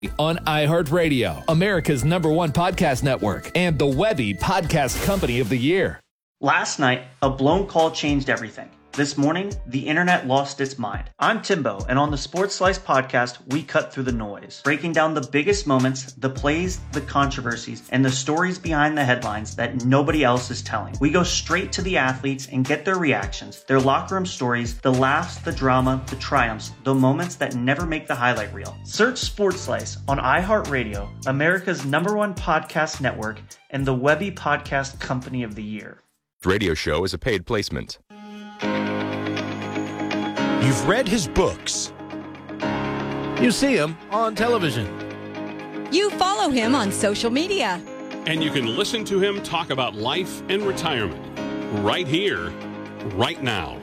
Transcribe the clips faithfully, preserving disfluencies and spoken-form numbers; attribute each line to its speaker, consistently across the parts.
Speaker 1: On iHeartRadio, America's number one podcast network, and the Webby Podcast Company of the Year.
Speaker 2: Last night, a blown call changed everything. This morning, the internet lost its mind. I'm Timbo, and on the Sports Slice podcast, we cut through the noise, breaking down the biggest moments, the plays, the controversies, and the stories behind the headlines that nobody else is telling. We go straight to the athletes and get their reactions, their locker room stories, the laughs, the drama, the triumphs, the moments that never make the highlight reel. Search Sports Slice on iHeartRadio, America's number one podcast network, and the Webby Podcast Company of the Year.
Speaker 3: Radio show is a paid placement.
Speaker 4: You've read his books.
Speaker 5: You see him on television.
Speaker 6: You follow him on social media.
Speaker 7: And you can listen to him talk about life and retirement right here, right now.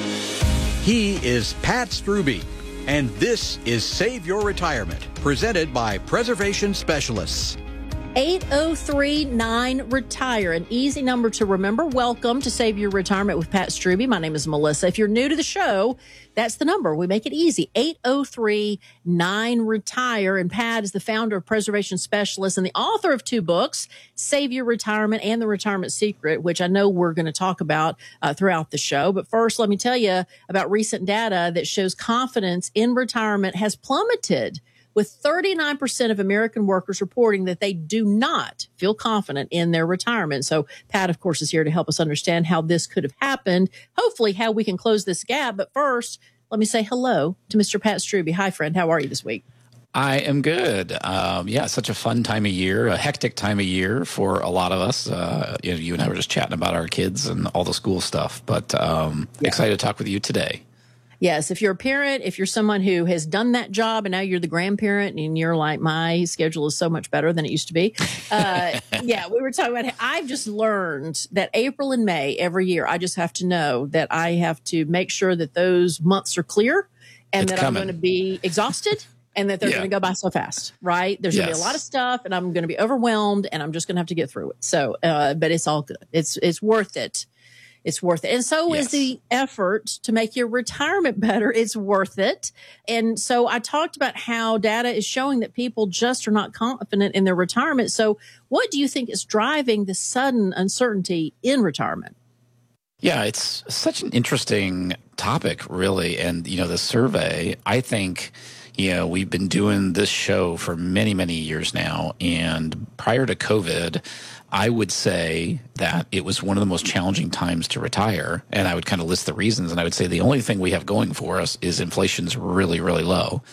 Speaker 4: He is Pat Strubbe, and this is Save Your Retirement, presented by Preservation Specialists.
Speaker 8: eight oh three nine retire, an easy number to remember. Welcome to Save Your Retirement with Pat Strubbe. My name is Melissa. If you're new to the show, that's the number. We make it easy. eight oh three nine retire. And Pat is the founder of Preservation Specialists and the author of two books, Save Your Retirement and The Retirement Secret, which I know we're going to talk about uh, throughout the show. But first, let me tell you about recent data that shows confidence in retirement has plummeted, with thirty-nine percent of American workers reporting that they do not feel confident in their retirement. So Pat, of course, is here to help us understand how this could have happened, hopefully how we can close this gap. But first, let me say hello to Mister Pat Strubbe. Hi, friend. How are you this week?
Speaker 9: I am good. Um, yeah, such a fun time of year, a hectic time of year for a lot of us. Uh, you know, you and I were just chatting about our kids and all the school stuff, but um, yeah. Excited to talk with you today.
Speaker 8: Yes, if you're a parent, if you're someone who has done that job and now you're the grandparent and you're like, my schedule is so much better than it used to be. Uh, yeah, we were talking about, I've just learned that April and May every year, I just have to know that I have to make sure that those months are clear and
Speaker 9: it's
Speaker 8: that
Speaker 9: coming.
Speaker 8: I'm going to be exhausted and that they're
Speaker 9: Yeah.
Speaker 8: going to go by so fast, right? There's going to
Speaker 9: Yes.
Speaker 8: be a lot of stuff and I'm going to be overwhelmed and I'm just going to have to get through it. So, uh, but it's all good. It's, it's worth it. It's worth it. And so
Speaker 9: Yes.
Speaker 8: is the effort to make your retirement better. It's worth it. And so I talked about how data is showing that people just are not confident in their retirement. So what do you think is driving the sudden uncertainty in retirement?
Speaker 9: Yeah, it's such an interesting topic, really. And, you know, the survey, I think, you know, we've been doing this show for many, many years now. And prior to COVID, I would say that it was one of the most challenging times to retire. And I would kind of list the reasons. And I would say the only thing we have going for us is inflation's really, really low.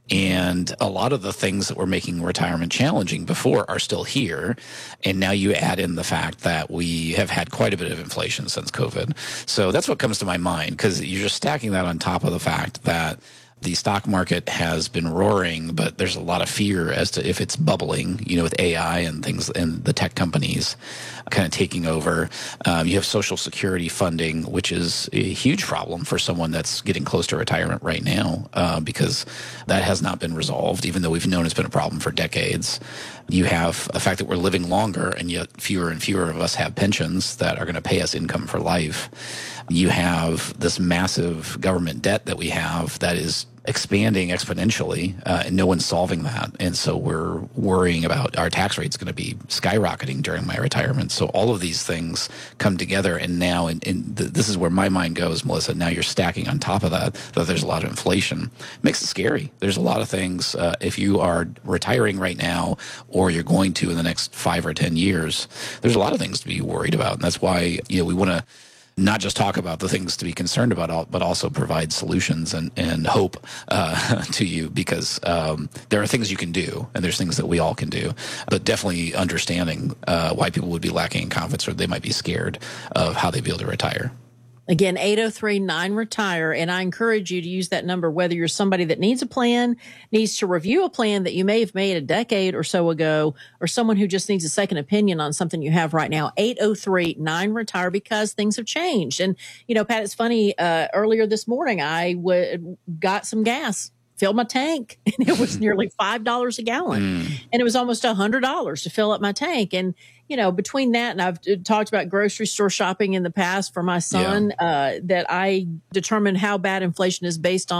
Speaker 9: And a lot of the things that were making retirement challenging before are still here. And now you add in the fact that we have had quite a bit of inflation since COVID. So that's what comes to my mind, because you're just stacking that on top of the fact that the stock market has been roaring, but there's a lot of fear as to if it's bubbling, you know, with A I and things and the tech companies kind of taking over. Um, you have Social Security funding, which is a huge problem for someone that's getting close to retirement right now, uh, because that has not been resolved, even though we've known it's been a problem for decades. You have the fact that we're living longer, and yet fewer and fewer of us have pensions that are going to pay us income for life. You have this massive government debt that we have that is expanding exponentially, uh, and no one's solving that. And so we're worrying about our tax rate's going to be skyrocketing during my retirement. So all of these things come together, and now, and, and th- this is where my mind goes, Melissa. Now you're stacking on top of that that there's a lot of inflation. It makes it scary. There's a lot of things. Uh, if you are retiring right now, or you're going to in the next five or ten years, there's a lot of things to be worried about, and that's why, you know, we want to not just talk about the things to be concerned about, but also provide solutions and, and hope uh, to you, because um, there are things you can do, and there's things that we all can do. But definitely understanding uh, why people would be lacking in confidence, or they might be scared of how they'd be able to retire.
Speaker 8: Again, eight oh three nine retire. And I encourage you to use that number, whether you're somebody that needs a plan, needs to review a plan that you may have made a decade or so ago, or someone who just needs a second opinion on something you have right now. eight oh three nine retire, because things have changed. And, you know, Pat, it's funny. Uh, earlier this morning, I w- got some gas, filled my tank, and it was nearly five dollars a gallon. Mm. And it was almost one hundred dollars to fill up my tank. And, you know, between that, and I've talked about grocery store shopping in the past for my son, yeah. uh, that I determine how bad inflation is based on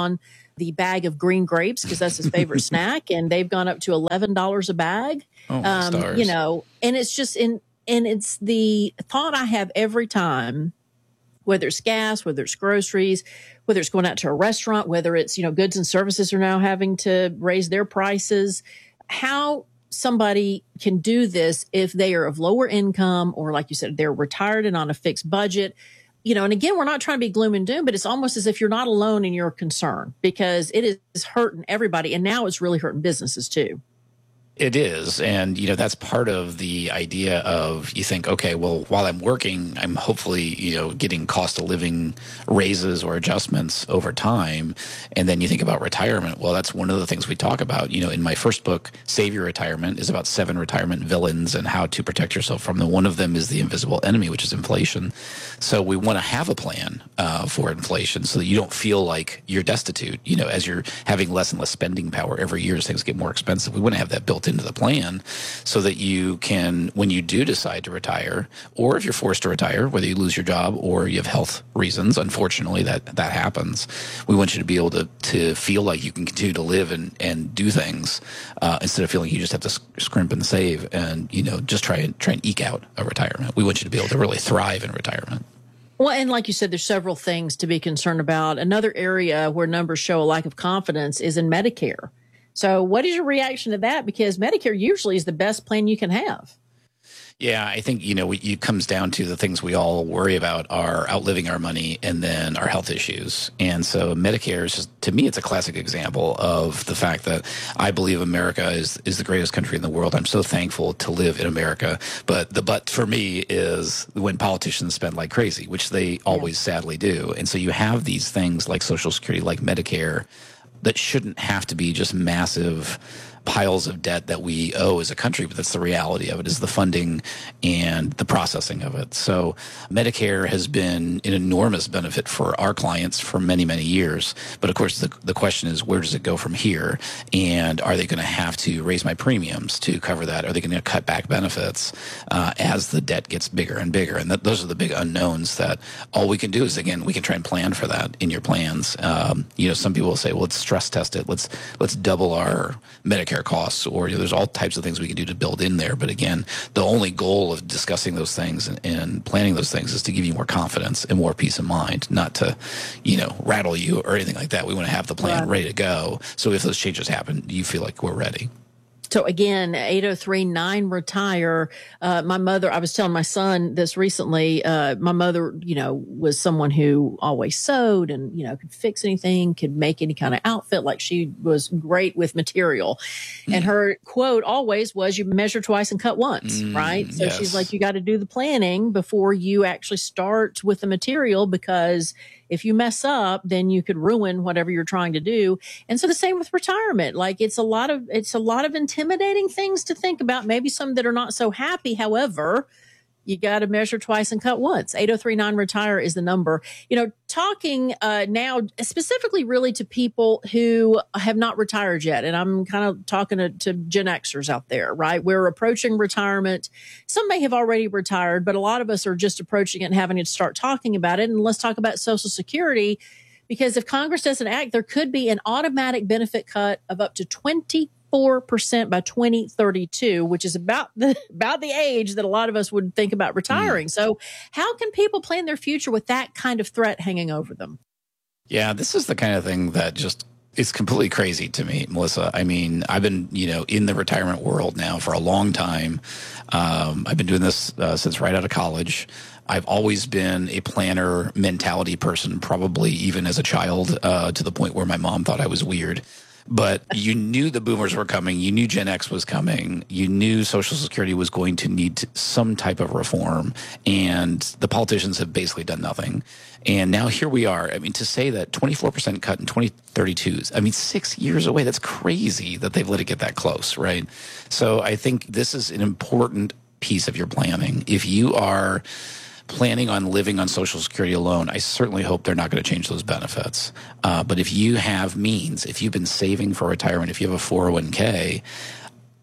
Speaker 8: the bag of green grapes because that's his favorite snack, and they've gone up to eleven dollars a bag.
Speaker 9: Oh, my
Speaker 8: um,
Speaker 9: stars.
Speaker 8: You know, and it's just in, and it's the thought I have every time, whether it's gas, whether it's groceries, whether it's going out to a restaurant, whether it's, you know, goods and services are now having to raise their prices, how somebody can do this if they are of lower income or, like you said, they're retired and on a fixed budget. You know, and again, we're not trying to be gloom and doom, but it's almost as if you're not alone in your concern because it is hurting everybody. And now it's really hurting businesses too.
Speaker 9: It is. And, you know, that's part of the idea of you think, okay, well, while I'm working, I'm hopefully, you know, getting cost of living raises or adjustments over time. And then you think about retirement. Well, that's one of the things we talk about. You know, in my first book, Save Your Retirement, is about seven retirement villains and how to protect yourself from them. One of them is the invisible enemy, which is inflation. So we want to have a plan uh, for inflation so that you don't feel like you're destitute, you know, as you're having less and less spending power every year as things get more expensive. We want to have that built into the plan so that you can, when you do decide to retire, or if you're forced to retire, whether you lose your job or you have health reasons, unfortunately that that happens, we want you to be able to to feel like you can continue to live and and do things uh, instead of feeling you just have to scrimp and save and, you know, just try and try and eke out a retirement. We want you to be able to really thrive in retirement.
Speaker 8: Well, and like you said, there's several things to be concerned about. Another area where numbers show a lack of confidence is in Medicare. So what is your reaction to that? Because Medicare usually is the best plan you can have.
Speaker 9: Yeah, I think, you know, it comes down to the things we all worry about are outliving our money and then our health issues. And so Medicare is just, to me, it's a classic example of the fact that I believe America is, is the greatest country in the world. I'm so thankful to live in America. But the but for me is when politicians spend like crazy, which they always yeah. sadly do. And so you have these things like Social Security, like Medicare, that shouldn't have to be just massive piles of debt that we owe as a country, but that's the reality of it, is the funding and the processing of it. So Medicare has been an enormous benefit for our clients for many, many years. But of course, the, the question is, where does it go from here? And are they going to have to raise my premiums to cover that? Are they going to cut back benefits uh, as the debt gets bigger and bigger? And that, those are the big unknowns that all we can do is, again, we can try and plan for that in your plans. Um, you know, some people will say, well, let's stress test it. Let's, let's double our Medicare costs, or you know, there's all types of things we can do to build in there. But again, the only goal of discussing those things and, and planning those things is to give you more confidence and more peace of mind, not to, you know, rattle you or anything like that. We want to have the plan
Speaker 8: right.
Speaker 9: ready to go. So if those changes happen, you feel like we're ready.
Speaker 8: So again, eight oh three nine retire. Uh, my mother, I was telling my son this recently, uh, my mother, you know, was someone who always sewed and, you know, could fix anything, could make any kind of outfit. Like she was great with material. Mm. And her quote always was, you measure twice and cut once, mm, right? So yes. she's like, you got to do the planning before you actually start with the material, because if you mess up, then you could ruin whatever you're trying to do. And so the same with retirement. Like it's a lot of, it's a lot of intimidating things to think about, maybe some that are not so happy. However, you got to measure twice and cut once. eight oh three nine retire is the number. You know, talking uh, now specifically really to people who have not retired yet. And I'm kind of talking to, to Gen Xers out there, right? We're approaching retirement. Some may have already retired, but a lot of us are just approaching it and having to start talking about it. And let's talk about Social Security, because if Congress doesn't act, there could be an automatic benefit cut of up to twenty Four percent by twenty thirty-two, which is about the about the age that a lot of us would think about retiring. Mm. So, how can people plan their future with that kind of threat hanging over them?
Speaker 9: Yeah, this is the kind of thing that just is completely crazy to me, Melissa. I mean, I've been, you know, in the retirement world now for a long time. Um, I've been doing this uh, since right out of college. I've always been a planner mentality person, probably even as a child, uh, to the point where my mom thought I was weird. But you knew the boomers were coming. You knew Gen X was coming. You knew Social Security was going to need some type of reform. And the politicians have basically done nothing. And now here we are. I mean, to say that twenty-four percent cut in twenty thirty-two, I mean, six years away, that's crazy that they've let it get that close, right? So I think this is an important piece of your planning. If you are planning on living on Social Security alone, I certainly hope they're not going to change those benefits. Uh, but if you have means, if you've been saving for retirement, if you have a four oh one k,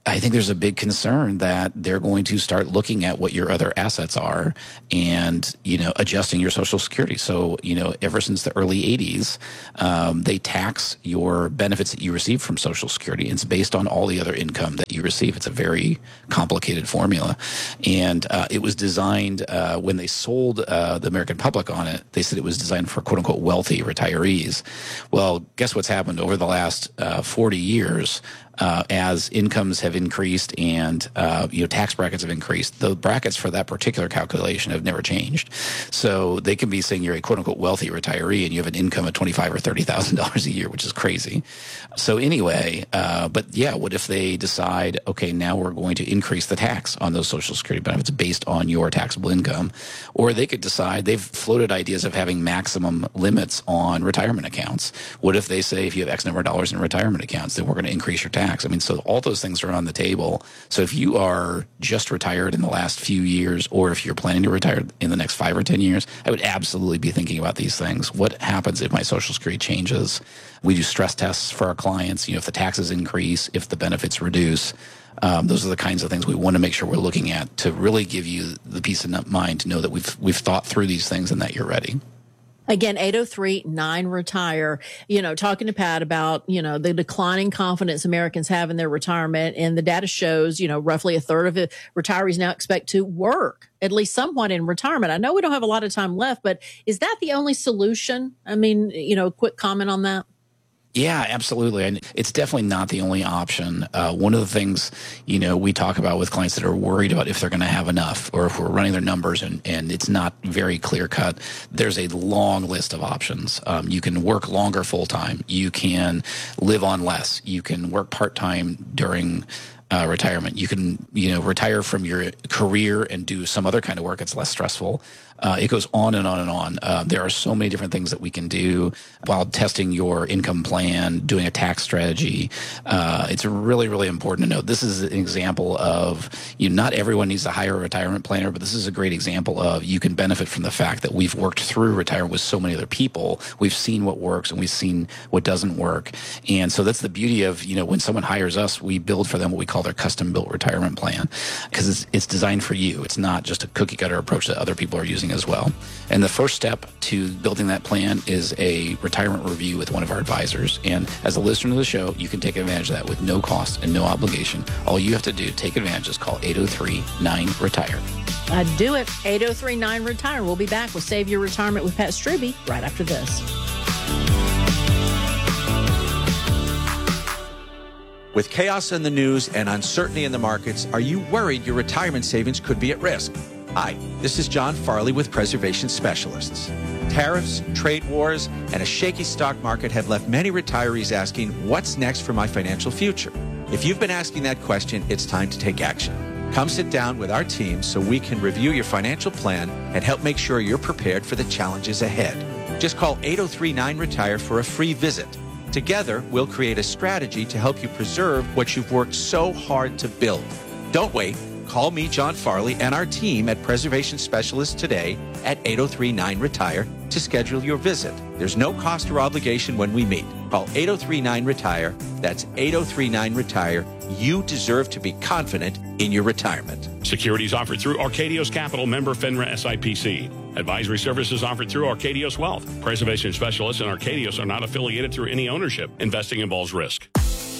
Speaker 9: I think there's a big concern that they're going to start looking at what your other assets are and, you know, adjusting your Social Security. So, you know, ever since the early eighties, um, they tax your benefits that you receive from Social Security. It's based on all the other income that you receive. It's a very complicated formula. And uh, it was designed uh, when they sold uh, the American public on it, they said it was designed for quote unquote wealthy retirees. Well, guess what's happened over the last uh, forty years? Uh, as incomes have increased and uh, you know tax brackets have increased, the brackets for that particular calculation have never changed. So they can be saying you're a quote unquote wealthy retiree and you have an income of twenty five or thirty thousand dollars a year, which is crazy. So anyway, uh, but yeah, what if they decide, okay, now we're going to increase the tax on those Social Security benefits based on your taxable income, or they could decide they've floated ideas of having maximum limits on retirement accounts. What if they say if you have X number of dollars in retirement accounts, then we're going to increase your tax? I mean, so all those things are on the table. So if you are just retired in the last few years, or if you're planning to retire in the next five or ten years, I would absolutely be thinking about these things. What happens if my Social Security changes? We do stress tests for our clients. You know, if the taxes increase, if the benefits reduce, um, those are the kinds of things we want to make sure we're looking at to really give you the peace of mind to know that we've we've thought through these things and that you're ready.
Speaker 8: Again, eight oh three nine retire, you know, talking to Pat about, you know, the declining confidence Americans have in their retirement. And the data shows, you know, roughly a third of it, retirees now expect to work at least somewhat in retirement. I know we don't have a lot of time left, but is that the only solution? I mean, you know, quick comment on that.
Speaker 9: Yeah, absolutely. And it's definitely not the only option. Uh, one of the things, you know, we talk about with clients that are worried about if they're going to have enough or if we're running their numbers and, and it's not very clear cut, there's a long list of options. Um, you can work longer full time. You can live on less. You can work part time during Uh, retirement. You can, you know, retire from your career and do some other kind of work that's less stressful. Uh, it goes on and on and on. Uh, there are so many different things that we can do while testing your income plan, doing a tax strategy. Uh, it's really, really important to know. This is an example of, you know, not everyone needs to hire a retirement planner, but this is a great example of you can benefit from the fact that we've worked through retirement with so many other people. We've seen what works and we've seen what doesn't work. And so that's the beauty of, you know, when someone hires us, we build for them what we call their custom-built retirement plan because it's, it's designed for you. It's not just a cookie-cutter approach that other people are using as well. And the first step to building that plan is a retirement review with one of our advisors. And as a listener to the show, you can take advantage of that with no cost and no obligation. All you have to do, take advantage, is call eight oh three nine retire.
Speaker 8: Uh, do it. eight oh three nine retire. We'll be back with Save Your Retirement with Pat Strubbe right after this.
Speaker 10: With chaos in the news and uncertainty in the markets, are you worried your retirement savings could be at risk? Hi, this is John Farley with Preservation Specialists. Tariffs, trade wars, and a shaky stock market have left many retirees asking, what's next for my financial future? If you've been asking that question, it's time to take action. Come sit down with our team so we can review your financial plan and help make sure you're prepared for the challenges ahead. Just call eight oh three nine retire for a free visit. Together, we'll create a strategy to help you preserve what you've worked so hard to build. Don't wait. Call me, John Farley, and our team at Preservation Specialists today at eight oh three nine retire to schedule your visit. There's no cost or obligation when we meet. Call eight oh three nine retire. That's eight oh three nine retire. You deserve to be confident in your retirement.
Speaker 7: Securities offered through Arcadios Capital, member FINRA S I P C. Advisory services offered through Arcadios Wealth. Preservation Specialists and Arcadios are not affiliated through any ownership. Investing involves risk.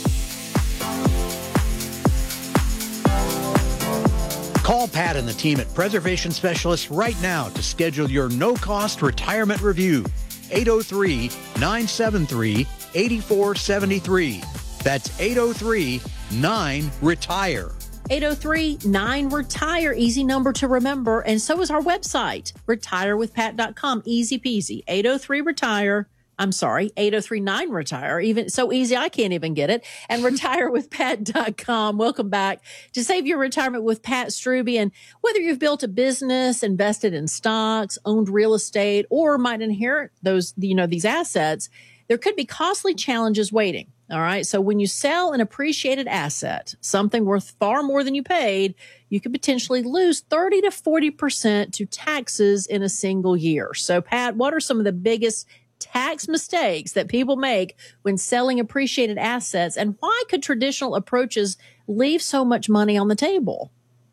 Speaker 4: Call Pat and the team at Preservation Specialists right now to schedule your no-cost retirement review. eight oh three nine seven three eight four seven three. That's eight oh three nine retire.
Speaker 8: eight oh three nine retire. Easy number to remember. And so is our website, retire with pat dot com. Easy peasy. eight oh three retire. I'm sorry, eight oh three nine retire. Even so easy, I can't even get it. And retire with pat dot com. Welcome back to Save Your Retirement with Pat Strubbe. And whether you've built a business, invested in stocks, owned real estate, or might inherit those, you know, these assets, there could be costly challenges waiting. All right. So when you sell an appreciated asset, something worth far more than you paid, you could potentially lose thirty to forty percent to taxes in a single year. So, Pat, what are some of the biggest tax mistakes that people make when selling appreciated assets, and why could traditional approaches leave so much money on the table?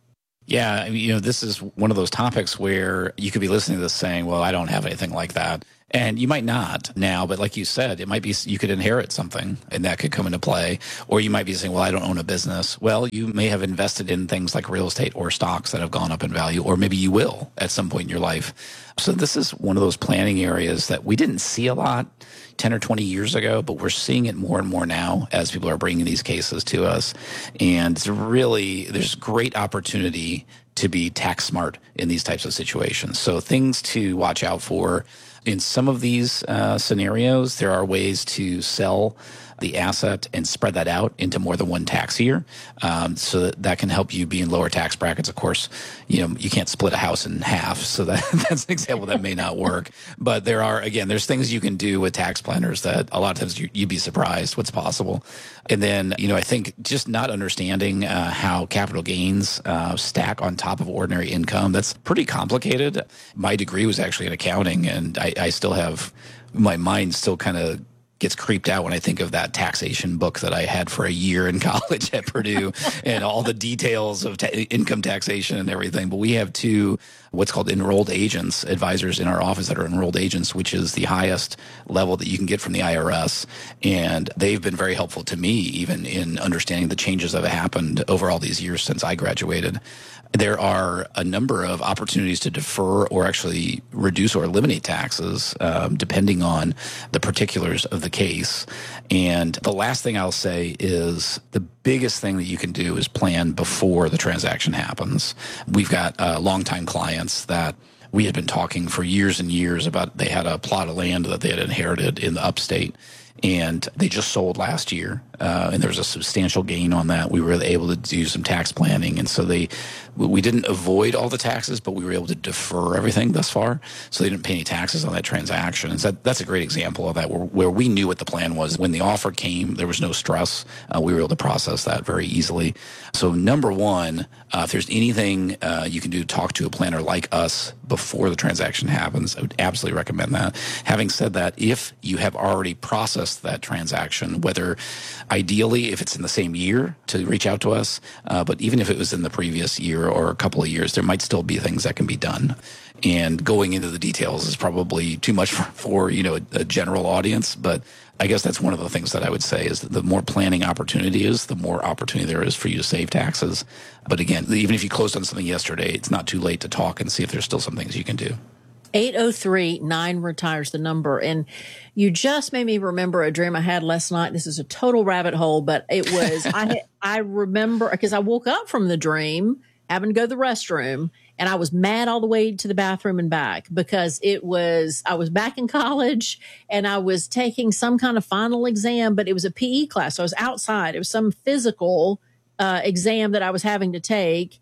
Speaker 9: Yeah, I mean, you know, this is one of those topics where you could be listening to this saying, well, I don't have anything like that. And you might not now, but like you said, it might be you could inherit something and that could come into play. Or you might be saying, well, I don't own a business. Well, you may have invested in things like real estate or stocks that have gone up in value, or maybe you will at some point in your life. So this is one of those planning areas that we didn't see a lot ten or twenty years ago, but we're seeing it more and more now as people are bringing these cases to us. And it's really, there's great opportunity to be tax smart in these types of situations. So things to watch out for. In some of these uh, scenarios, there are ways to sell the asset and spread that out into more than one tax year. Um, so that, that can help you be in lower tax brackets. Of course, you know, you can't split a house in half. So that, that's an example that may not work. But there are, again, there's things you can do with tax planners that a lot of times you, you'd be surprised what's possible. And then, you know, I think just not understanding uh, how capital gains uh, stack on top of ordinary income, that's pretty complicated. My degree was actually in accounting, and I, I still have, my mind still kind of gets creeped out when I think of that taxation book that I had for a year in college at Purdue and all the details of ta- income taxation and everything. But we have two what's called enrolled agents, advisors in our office that are enrolled agents, which is the highest level that you can get from the I R S. And they've been very helpful to me, even in understanding the changes that have happened over all these years since I graduated. There are a number of opportunities to defer or actually reduce or eliminate taxes, um, depending on the particulars of the case. And the last thing I'll say is the biggest thing that you can do is plan before the transaction happens. We've got uh, longtime clients that we had been talking for years and years about. They had a plot of land that they had inherited in the upstate, and they just sold last year, uh, and there was a substantial gain on that. We were able to do some tax planning, and so they, we didn't avoid all the taxes, but we were able to defer everything thus far, so they didn't pay any taxes on that transaction. And so that, that's a great example of that, where, where we knew what the plan was. When the offer came, there was no stress. Uh, we were able to process that very easily. So number one, uh, if there's anything uh, you can do to talk to a planner like us before the transaction happens, I would absolutely recommend that. Having said that, if you have already processed that transaction, whether ideally if it's in the same year to reach out to us, uh, but even if it was in the previous year or a couple of years, there might still be things that can be done. And going into the details is probably too much for, for you know, a, a general audience, but I guess that's one of the things that I would say is that the more planning opportunity is, the more opportunity there is for you to save taxes. But again, even if you closed on something yesterday, it's not too late to talk and see if there's still some things you can do.
Speaker 8: eight oh three nine retires the number. And you just made me remember a dream I had last night. This is a total rabbit hole, but it was, I I remember, because I woke up from the dream, having to go to the restroom, and I was mad all the way to the bathroom and back, because it was, I was back in college and I was taking some kind of final exam, but it was a P E class. So I was outside. It was some physical uh, exam that I was having to take.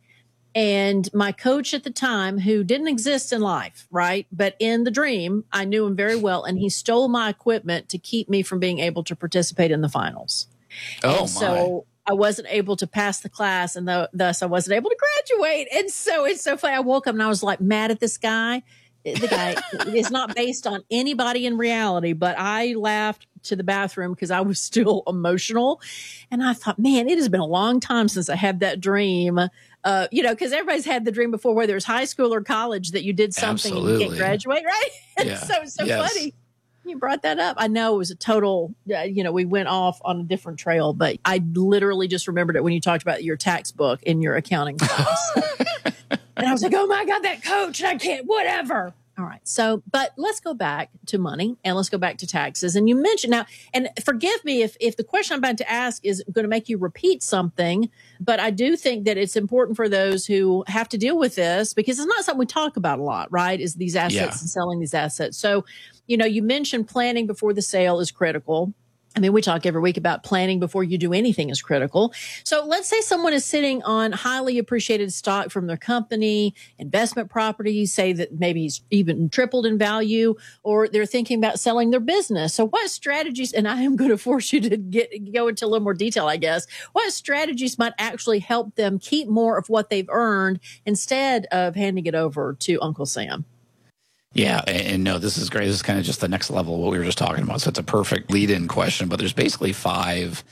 Speaker 8: And my coach at the time, who didn't exist in life, right? But in the dream, I knew him very well, and he stole my equipment to keep me from being able to participate in the finals.
Speaker 9: Oh,
Speaker 8: and so
Speaker 9: my.
Speaker 8: I wasn't able to pass the class, and th- thus I wasn't able to graduate. And so it's so funny. I woke up and I was like mad at this guy. The guy is not based on anybody in reality, but I laughed to the bathroom because I was still emotional. And I thought, man, it has been a long time since I had that dream. Uh, you know, because everybody's had the dream before, whether it's high school or college, that you did something
Speaker 9: Absolutely.
Speaker 8: and you can't graduate, right?
Speaker 9: Yeah.
Speaker 8: so it's so
Speaker 9: Yes.
Speaker 8: funny. You brought that up. I know it was a total, uh, you know, we went off on a different trail, but I literally just remembered it when you talked about your tax book in your accounting class. And I was like, oh my God, that coach, and I can't, whatever. All right. So, but let's go back to money and let's go back to taxes. And you mentioned now, and forgive me if, if the question I'm about to ask is going to make you repeat something, but I do think that it's important for those who have to deal with this, because it's not something we talk about a lot, right? Is these assets
Speaker 9: Yeah.
Speaker 8: and selling these assets. So, you know, you mentioned planning before the sale is critical. I mean, we talk every week about planning before you do anything is critical. So let's say someone is sitting on highly appreciated stock from their company, investment properties, say that maybe it's even tripled in value, or they're thinking about selling their business. So what strategies, and I am going to force you to get go into a little more detail, I guess, what strategies might actually help them keep more of what they've earned instead of handing it over to Uncle Sam?
Speaker 9: Yeah, and, and no, this is great. This is kind of just the next level of what we were just talking about. So it's a perfect lead-in question, but there's basically five,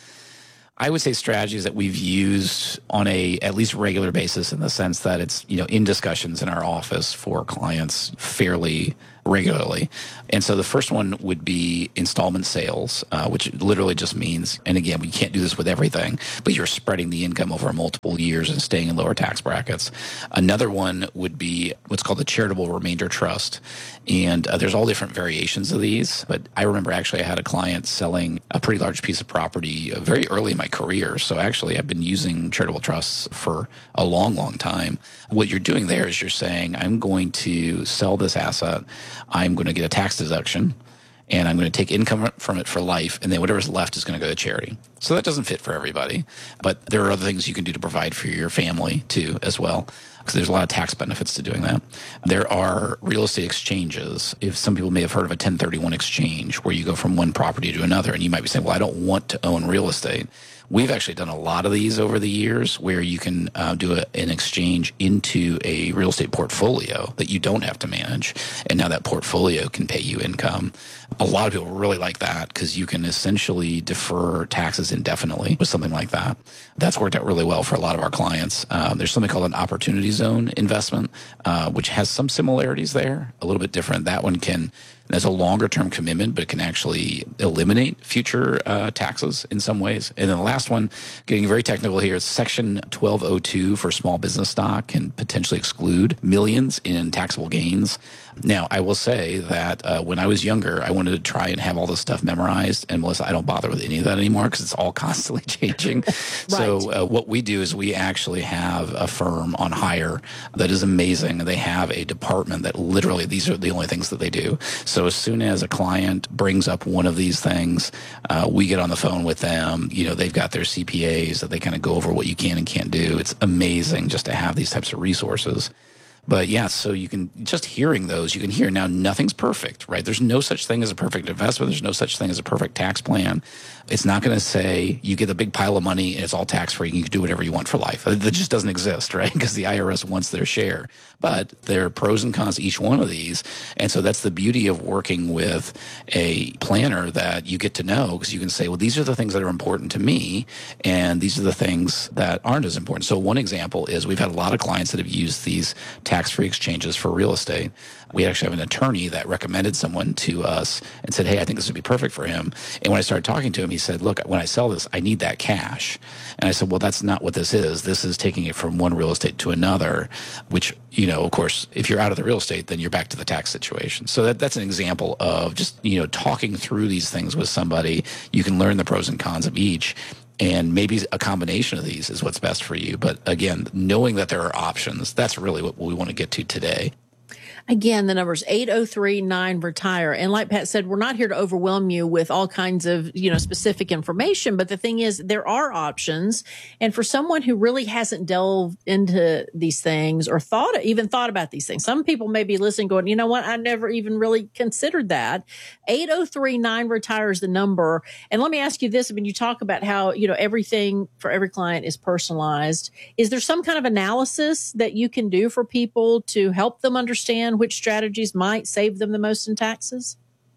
Speaker 9: I would say, strategies that we've used on a at least regular basis, in the sense that it's, you know, in discussions in our office for clients fairly regularly. And so the first one would be installment sales, uh, which literally just means, and again, we can't do this with everything, but you're spreading the income over multiple years and staying in lower tax brackets. Another one would be what's called the charitable remainder trust. And uh, there's all different variations of these. But I remember actually I had a client selling a pretty large piece of property uh, very early in my career. So actually I've been using charitable trusts for a long, long time. What you're doing there is you're saying, I'm going to sell this asset. I'm going to get a tax deduction, and I'm going to take income from it for life, and then whatever's left is going to go to charity. So that doesn't fit for everybody, but there are other things you can do to provide for your family too as well, because there's a lot of tax benefits to doing that. There are real estate exchanges. If some people may have heard of a ten thirty-one exchange, where you go from one property to another, and you might be saying, well, I don't want to own real estate. We've actually done a lot of these over the years, where you can uh, do a, an exchange into a real estate portfolio that you don't have to manage, and now that portfolio can pay you income. A lot of people really like that, because you can essentially defer taxes indefinitely with something like that. That's worked out really well for a lot of our clients. Um, there's something called an opportunity zone investment, uh, which has some similarities there, a little bit different. That one can, there's a longer term commitment, but it can actually eliminate future uh, taxes in some ways. And then the last one, getting very technical here, is Section twelve oh two for small business stock can potentially exclude millions in taxable gains. Now, I will say that uh, when I was younger, I wanted to try and have all this stuff memorized. And Melissa, I don't bother with any of that anymore, because it's all constantly changing. Right. So uh, what we do is we actually have a firm on hire that is amazing. They have a department that literally, these are the only things that they do. So as soon as a client brings up one of these things, uh, we get on the phone with them. You know, they've got their C P As that they kind of go over what you can and can't do. It's amazing just to have these types of resources. But yeah, so you can, just hearing those, you can hear now nothing's perfect, right? There's no such thing as a perfect investment. There's no such thing as a perfect tax plan. It's not going to say you get a big pile of money and it's all tax free and you can do whatever you want for life. That just doesn't exist, right? Because the I R S wants their share. But there are pros and cons to each one of these. And so that's the beauty of working with a planner, that you get to know, because you can say, well, these are the things that are important to me, and these are the things that aren't as important. So one example is we've had a lot of clients that have used these tax-free exchanges for real estate. We actually have an attorney that recommended someone to us and said, hey, I think this would be perfect for him. And when I started talking to him, he said, look, when I sell this, I need that cash. And I said, well, that's not what this is. This is taking it from one real estate to another, which, you know, of course, if you're out of the real estate, then you're back to the tax situation. So that, that's an example of just, you know, talking through these things with somebody. You can learn the pros and cons of each. And maybe a combination of these is what's best for you. But again, knowing that there are options, that's really what we want to get to today.
Speaker 8: Again, the number is eight oh three nine retire. And like Pat said, we're not here to overwhelm you with all kinds of, you know, specific information. But the thing is, there are options. And for someone who really hasn't delved into these things or thought, even thought about these things, some people may be listening going, you know what, I never even really considered that. eight oh three nine retire is the number. And let me ask you this. I mean, you talk about how, you know, everything for every client is personalized. Is there some kind of analysis that you can do for people to help them understand which strategies might save them the most in taxes?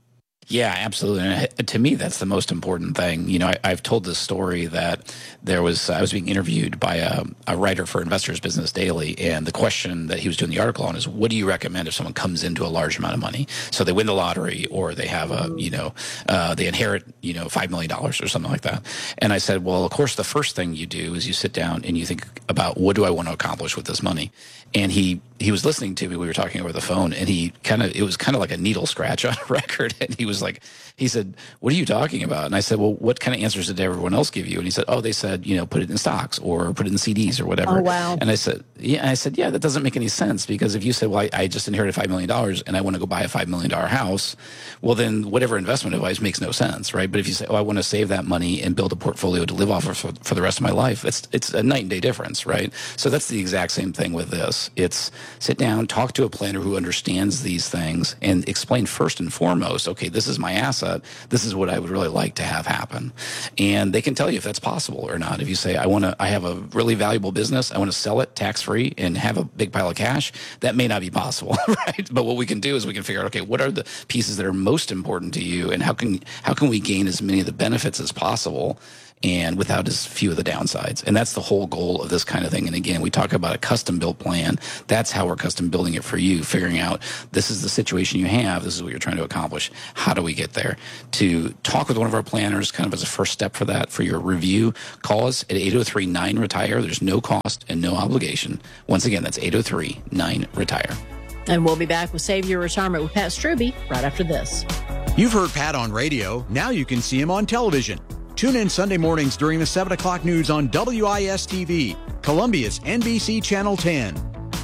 Speaker 9: Yeah, absolutely. And to me, that's the most important thing. You know, I, I've told this story that there was, I was being interviewed by a, a writer for Investors Business Daily, and the question that he was doing the article on is, what do you recommend if someone comes into a large amount of money? So they win the lottery, or they have a, you know, uh, they inherit, you know, five million dollars or something like that. And I said, well, of course, the first thing you do is you sit down and you think about, what do I want to accomplish with this money? And he, he was listening to me. We were talking over the phone, and he kind of, it was kind of like a needle scratch on a record. And he was like, he said, what are you talking about? And I said, well, what kind of answers did everyone else give you? And he said, oh, they said, you know, put it in stocks or put it in C Ds or whatever.
Speaker 8: Oh, wow.
Speaker 9: And I said, yeah, and I said, yeah, that doesn't make any sense, because if you said, well, I, I just inherited five million dollars and I want to go buy a five million dollars house, well, then whatever investment advice makes no sense, right? But if you say, oh, I want to save that money and build a portfolio to live off of for, for the rest of my life, it's, it's a night and day difference, right? So that's the exact same thing with this. It's sit down, talk to a planner who understands these things, and explain first and foremost, okay, this is my asset. This is what I would really like to have happen. And they can tell you if that's possible or not. If you say, I want to, I have a really valuable business, I want to sell it tax free free and have a big pile of cash, that may not be possible, right? But what we can do is we can figure out, okay, what are the pieces that are most important to you, and how can how can we gain as many of the benefits as possible, and without as few of the downsides. And that's the whole goal of this kind of thing. And again, we talk about a custom built plan. That's how we're custom building it for you, figuring out this is the situation you have. This is what you're trying to accomplish. How do we get there? To talk with one of our planners kind of as a first step for that, for your review, call us at eight oh three nine retire. There's no cost and no obligation. Once again, that's eight oh three nine retire.
Speaker 8: And we'll be back with Save Your Retirement with Pat Strubbe right after this.
Speaker 4: You've heard Pat on radio. Now you can see him on television. Tune in Sunday mornings during the seven o'clock news on W I S T V, Columbia's N B C Channel ten.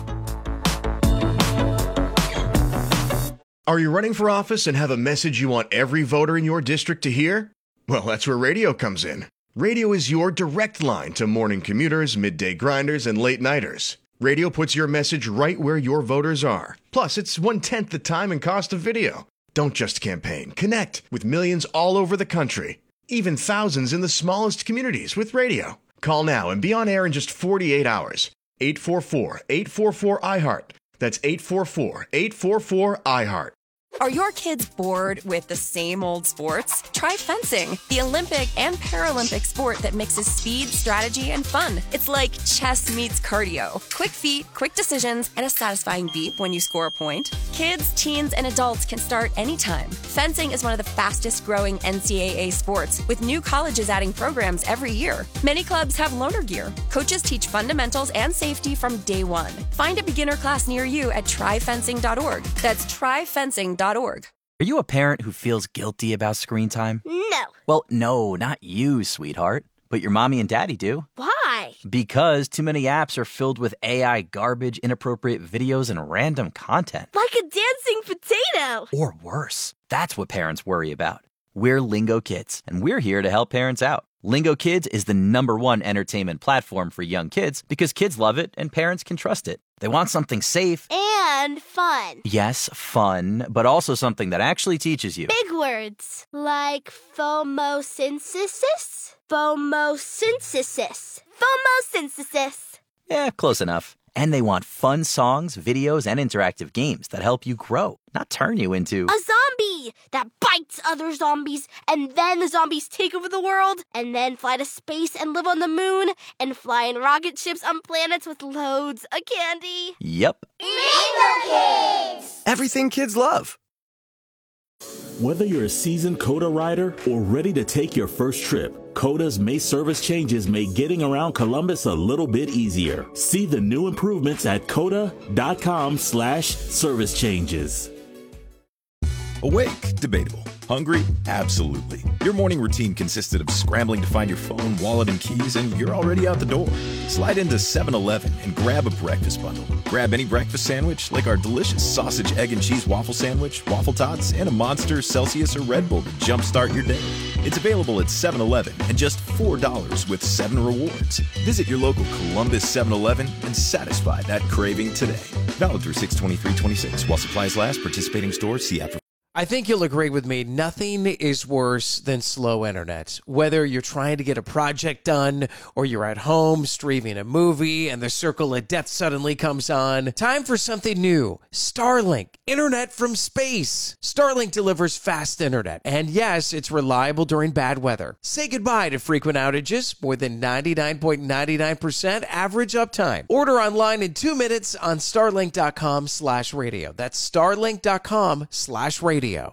Speaker 11: Are you running for office and have a message you want every voter in your district to hear? Well, that's where radio comes in. Radio is your direct line to morning commuters, midday grinders, and late nighters. Radio puts your message right where your voters are. Plus, it's one-tenth the time and cost of video. Don't just campaign. Connect with millions all over the country. Even thousands in the smallest communities with radio. Call now and be on air in just forty-eight hours. eight four four, eight four four, I heart. That's eight four four, eight four four, I heart.
Speaker 12: Are your kids bored with the same old sports? Try fencing, the Olympic and Paralympic sport that mixes speed, strategy, and fun. It's like chess meets cardio. Quick feet, quick decisions, and a satisfying beep when you score a point. Kids, teens, and adults can start anytime. Fencing is one of the fastest growing N C double A sports, with new colleges adding programs every year. Many clubs have loaner gear. Coaches teach fundamentals and safety from day one. Find a beginner class near you at try fencing dot org. That's try fencing dot org.
Speaker 13: Are you a parent who feels guilty about screen time?
Speaker 14: No.
Speaker 13: Well, no, not you, sweetheart. But your mommy and daddy do.
Speaker 14: Why?
Speaker 13: Because too many apps are filled with A I garbage, inappropriate videos, and random content.
Speaker 14: Like a dancing potato.
Speaker 13: Or worse. That's what parents worry about. We're Lingo Kids, and we're here to help parents out. Lingo Kids is the number one entertainment platform for young kids because kids love it and parents can trust it. They want something safe.
Speaker 14: And fun.
Speaker 13: Yes, fun, but also something that actually teaches you.
Speaker 14: Big words like phomosynthesis. Phomosynthesis. Phomosynthesis.
Speaker 13: Yeah, close enough. And they want fun songs, videos, and interactive games that help you grow, not turn you into
Speaker 14: a zombie that bites other zombies, and then the zombies take over the world, and then fly to space and live on the moon, and fly in rocket ships on planets with loads of candy.
Speaker 13: Yep.
Speaker 14: Lingo Kids!
Speaker 15: Everything kids love.
Speaker 16: Whether you're a seasoned Coda rider or ready to take your first trip, Coda's May service changes make getting around Columbus a little bit easier. See the new improvements at coda.com slash service changes.
Speaker 3: Awake? Debatable. Hungry? Absolutely. Your morning routine consisted of scrambling to find your phone, wallet, and keys, and you're already out the door. Slide into seven eleven and grab a breakfast bundle. Grab any breakfast sandwich, like our delicious sausage, egg, and cheese waffle sandwich, waffle tots, and a Monster, Celsius, or Red Bull to jumpstart your day. It's available at seven eleven and just four dollars with seven rewards. Visit your local Columbus seven eleven and satisfy that craving today. Valid through six twenty-three twenty-six. While supplies last, participating stores, see app for.
Speaker 5: I think you'll agree with me. Nothing is worse than slow internet. Whether you're trying to get a project done or you're at home streaming a movie and the circle of death suddenly comes on. Time for something new. Starlink. Internet from space. Starlink delivers fast internet. And yes, it's reliable during bad weather. Say goodbye to frequent outages. More than ninety-nine point nine nine percent average uptime. Order online in two minutes on starlink.com slash radio. That's starlink.com slash radio. Radio.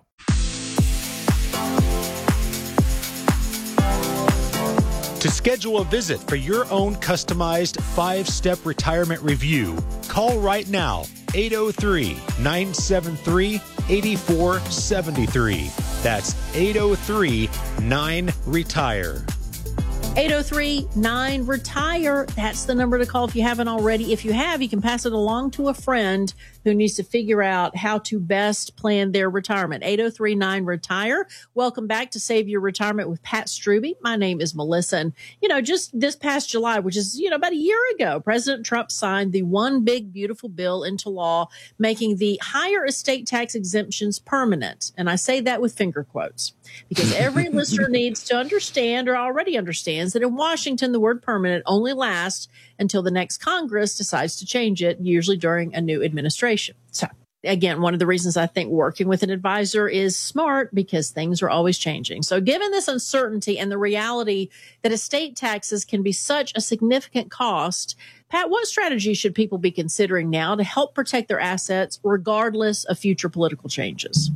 Speaker 17: To schedule a visit for your own customized five-step retirement review, call right now, eight oh three, nine seven three, eight four seven three. That's eight oh three, nine retire.
Speaker 8: eight oh three nine retire. That's the number to call if you haven't already. If you have, you can pass it along to a friend who needs to figure out how to best plan their retirement. eight oh three nine retire. Welcome back to Save Your Retirement with Pat Strubbe. My name is Melissa. And, you know, just this past July, which is, you know, about a year ago, President Trump signed the One Big Beautiful Bill into law, making the higher estate tax exemptions permanent. And I say that with finger quotes because every listener needs to understand or already understands understands that in Washington, the word permanent only lasts until the next Congress decides to change it, usually during a new administration. So again, one of the reasons I think working with an advisor is smart, because things are always changing. So given this uncertainty and the reality that estate taxes can be such a significant cost, Pat, what strategy should people be considering now to help protect their assets regardless of future political changes?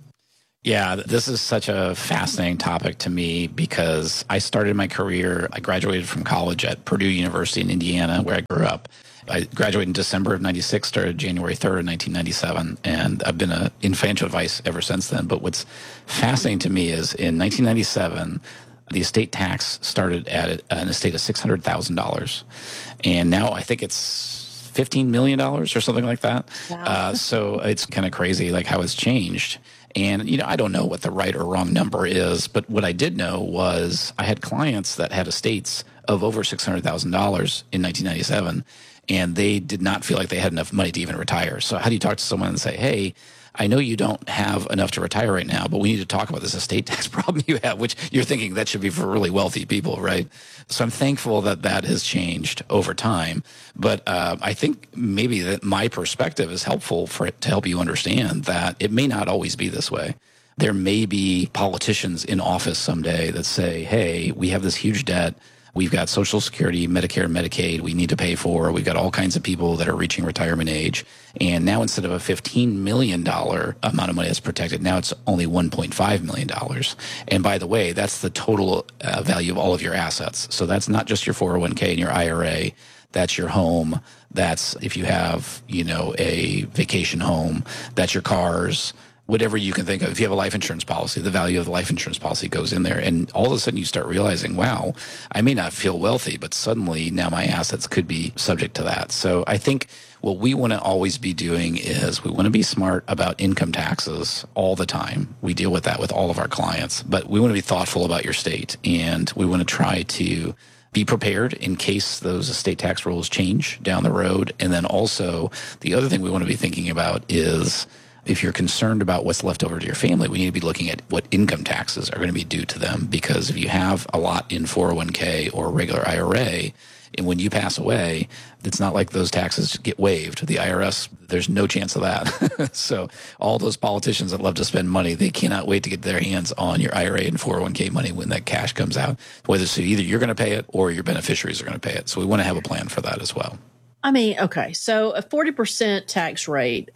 Speaker 9: Yeah, this is such a fascinating topic to me because I started my career, I graduated from college at Purdue University in Indiana, where I grew up. I graduated in December of ninety-six, started January third, nineteen ninety-seven, and I've been a, in financial advice ever since then. But what's fascinating to me is in nineteen ninety-seven, the estate tax started at an estate of six hundred thousand dollars. And now I think it's fifteen million dollars or something like that. Wow. Uh, so it's kind of crazy like how it's changed. And, you know, I don't know what the right or wrong number is, but what I did know was I had clients that had estates of over six hundred thousand dollars in nineteen ninety-seven, and they did not feel like they had enough money to even retire. So how do you talk to someone and say, hey, I know you don't have enough to retire right now, but we need to talk about this estate tax problem you have, which you're thinking that should be for really wealthy people, right? So I'm thankful that that has changed over time. But uh, I think maybe that my perspective is helpful for it to help you understand that it may not always be this way. There may be politicians in office someday that say, hey, we have this huge debt. We've got Social Security, Medicare, Medicaid we need to pay for. We've got all kinds of people that are reaching retirement age. And now instead of a fifteen million dollars amount of money that's protected, now it's only one point five million dollars. And by the way, that's the total uh, value of all of your assets. So that's not just your four oh one k and your I R A. That's your home. That's if you have, you know, a vacation home. That's your cars. Whatever you can think of. If you have a life insurance policy, the value of the life insurance policy goes in there. And all of a sudden you start realizing, wow, I may not feel wealthy, but suddenly now my assets could be subject to that. So I think what we want to always be doing is we want to be smart about income taxes all the time. We deal with that with all of our clients, but we want to be thoughtful about your state, and we want to try to be prepared in case those estate tax rules change down the road. And then also the other thing we want to be thinking about is if you're concerned about what's left over to your family, we need to be looking at what income taxes are going to be due to them. Because if you have a lot in four oh one k or regular I R A, and when you pass away, it's not like those taxes get waived. The I R S, there's no chance of that. So all those politicians that love to spend money, they cannot wait to get their hands on your I R A and four oh one k money when that cash comes out. Whether so either you're going to pay it or your beneficiaries are going to pay it. So we want to have a plan for that as well.
Speaker 8: I mean, okay, so a forty percent tax rate.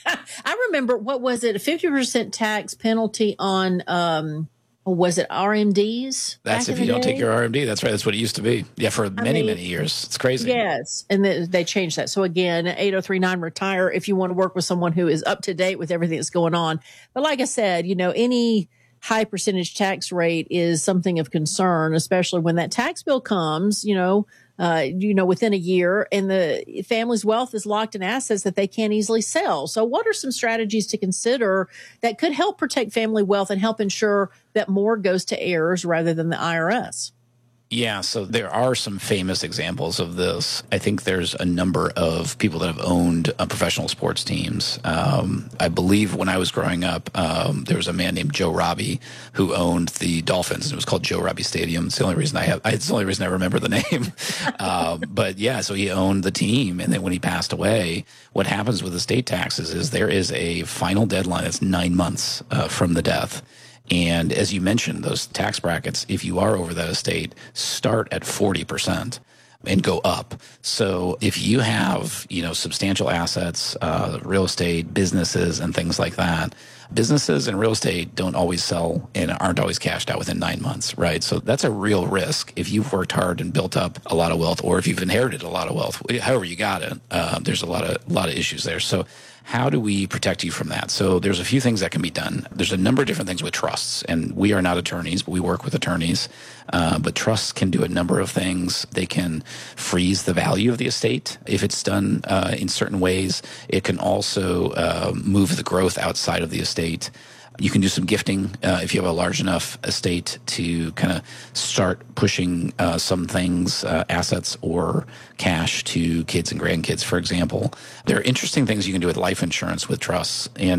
Speaker 8: I remember, what was it, a fifty percent tax penalty on, um, was it R M Ds?
Speaker 9: That's if you don't take your R M D. That's right. That's what it used to be. Yeah, for many, I mean, many years. It's crazy.
Speaker 8: Yes, and they, they changed that. So again, eight oh three nine retire if you want to work with someone who is up to date with everything that's going on. But like I said, you know, any high percentage tax rate is something of concern, especially when that tax bill comes, you know, uh, you know, within a year, and the family's wealth is locked in assets that they can't easily sell. So what are some strategies to consider that could help protect family wealth and help ensure that more goes to heirs rather than the I R S?
Speaker 9: Yeah, so there are some famous examples of this. I think there's a number of people that have owned uh, professional sports teams. Um, I believe when I was growing up, um, there was a man named Joe Robbie who owned the Dolphins. It was called Joe Robbie Stadium. It's the only reason I have. It's the only reason I remember the name. uh, but yeah, so he owned the team, and then when he passed away, what happens with estate taxes is there is a final deadline that's nine months uh, from the death. And as you mentioned, those tax brackets, if you are over that estate, start at forty percent and go up. So if you have, you know, substantial assets, uh, real estate, businesses, and things like that, businesses and real estate don't always sell and aren't always cashed out within nine months, right? So that's a real risk. If you've worked hard and built up a lot of wealth, or if you've inherited a lot of wealth, however you got it, uh, there's a lot of a lot of issues there. So how do we protect you from that? So there's a few things that can be done. There's a number of different things with trusts, and we are not attorneys, but we work with attorneys. Uh, but trusts can do a number of things. They can freeze the value of the estate if it's done uh, in certain ways. It can also uh, move the growth outside of the estate. You can do some gifting uh, if you have a large enough estate to kind of start pushing uh, some things, uh, assets or cash to kids and grandkids, for example. There are interesting things you can do with life insurance with trusts. And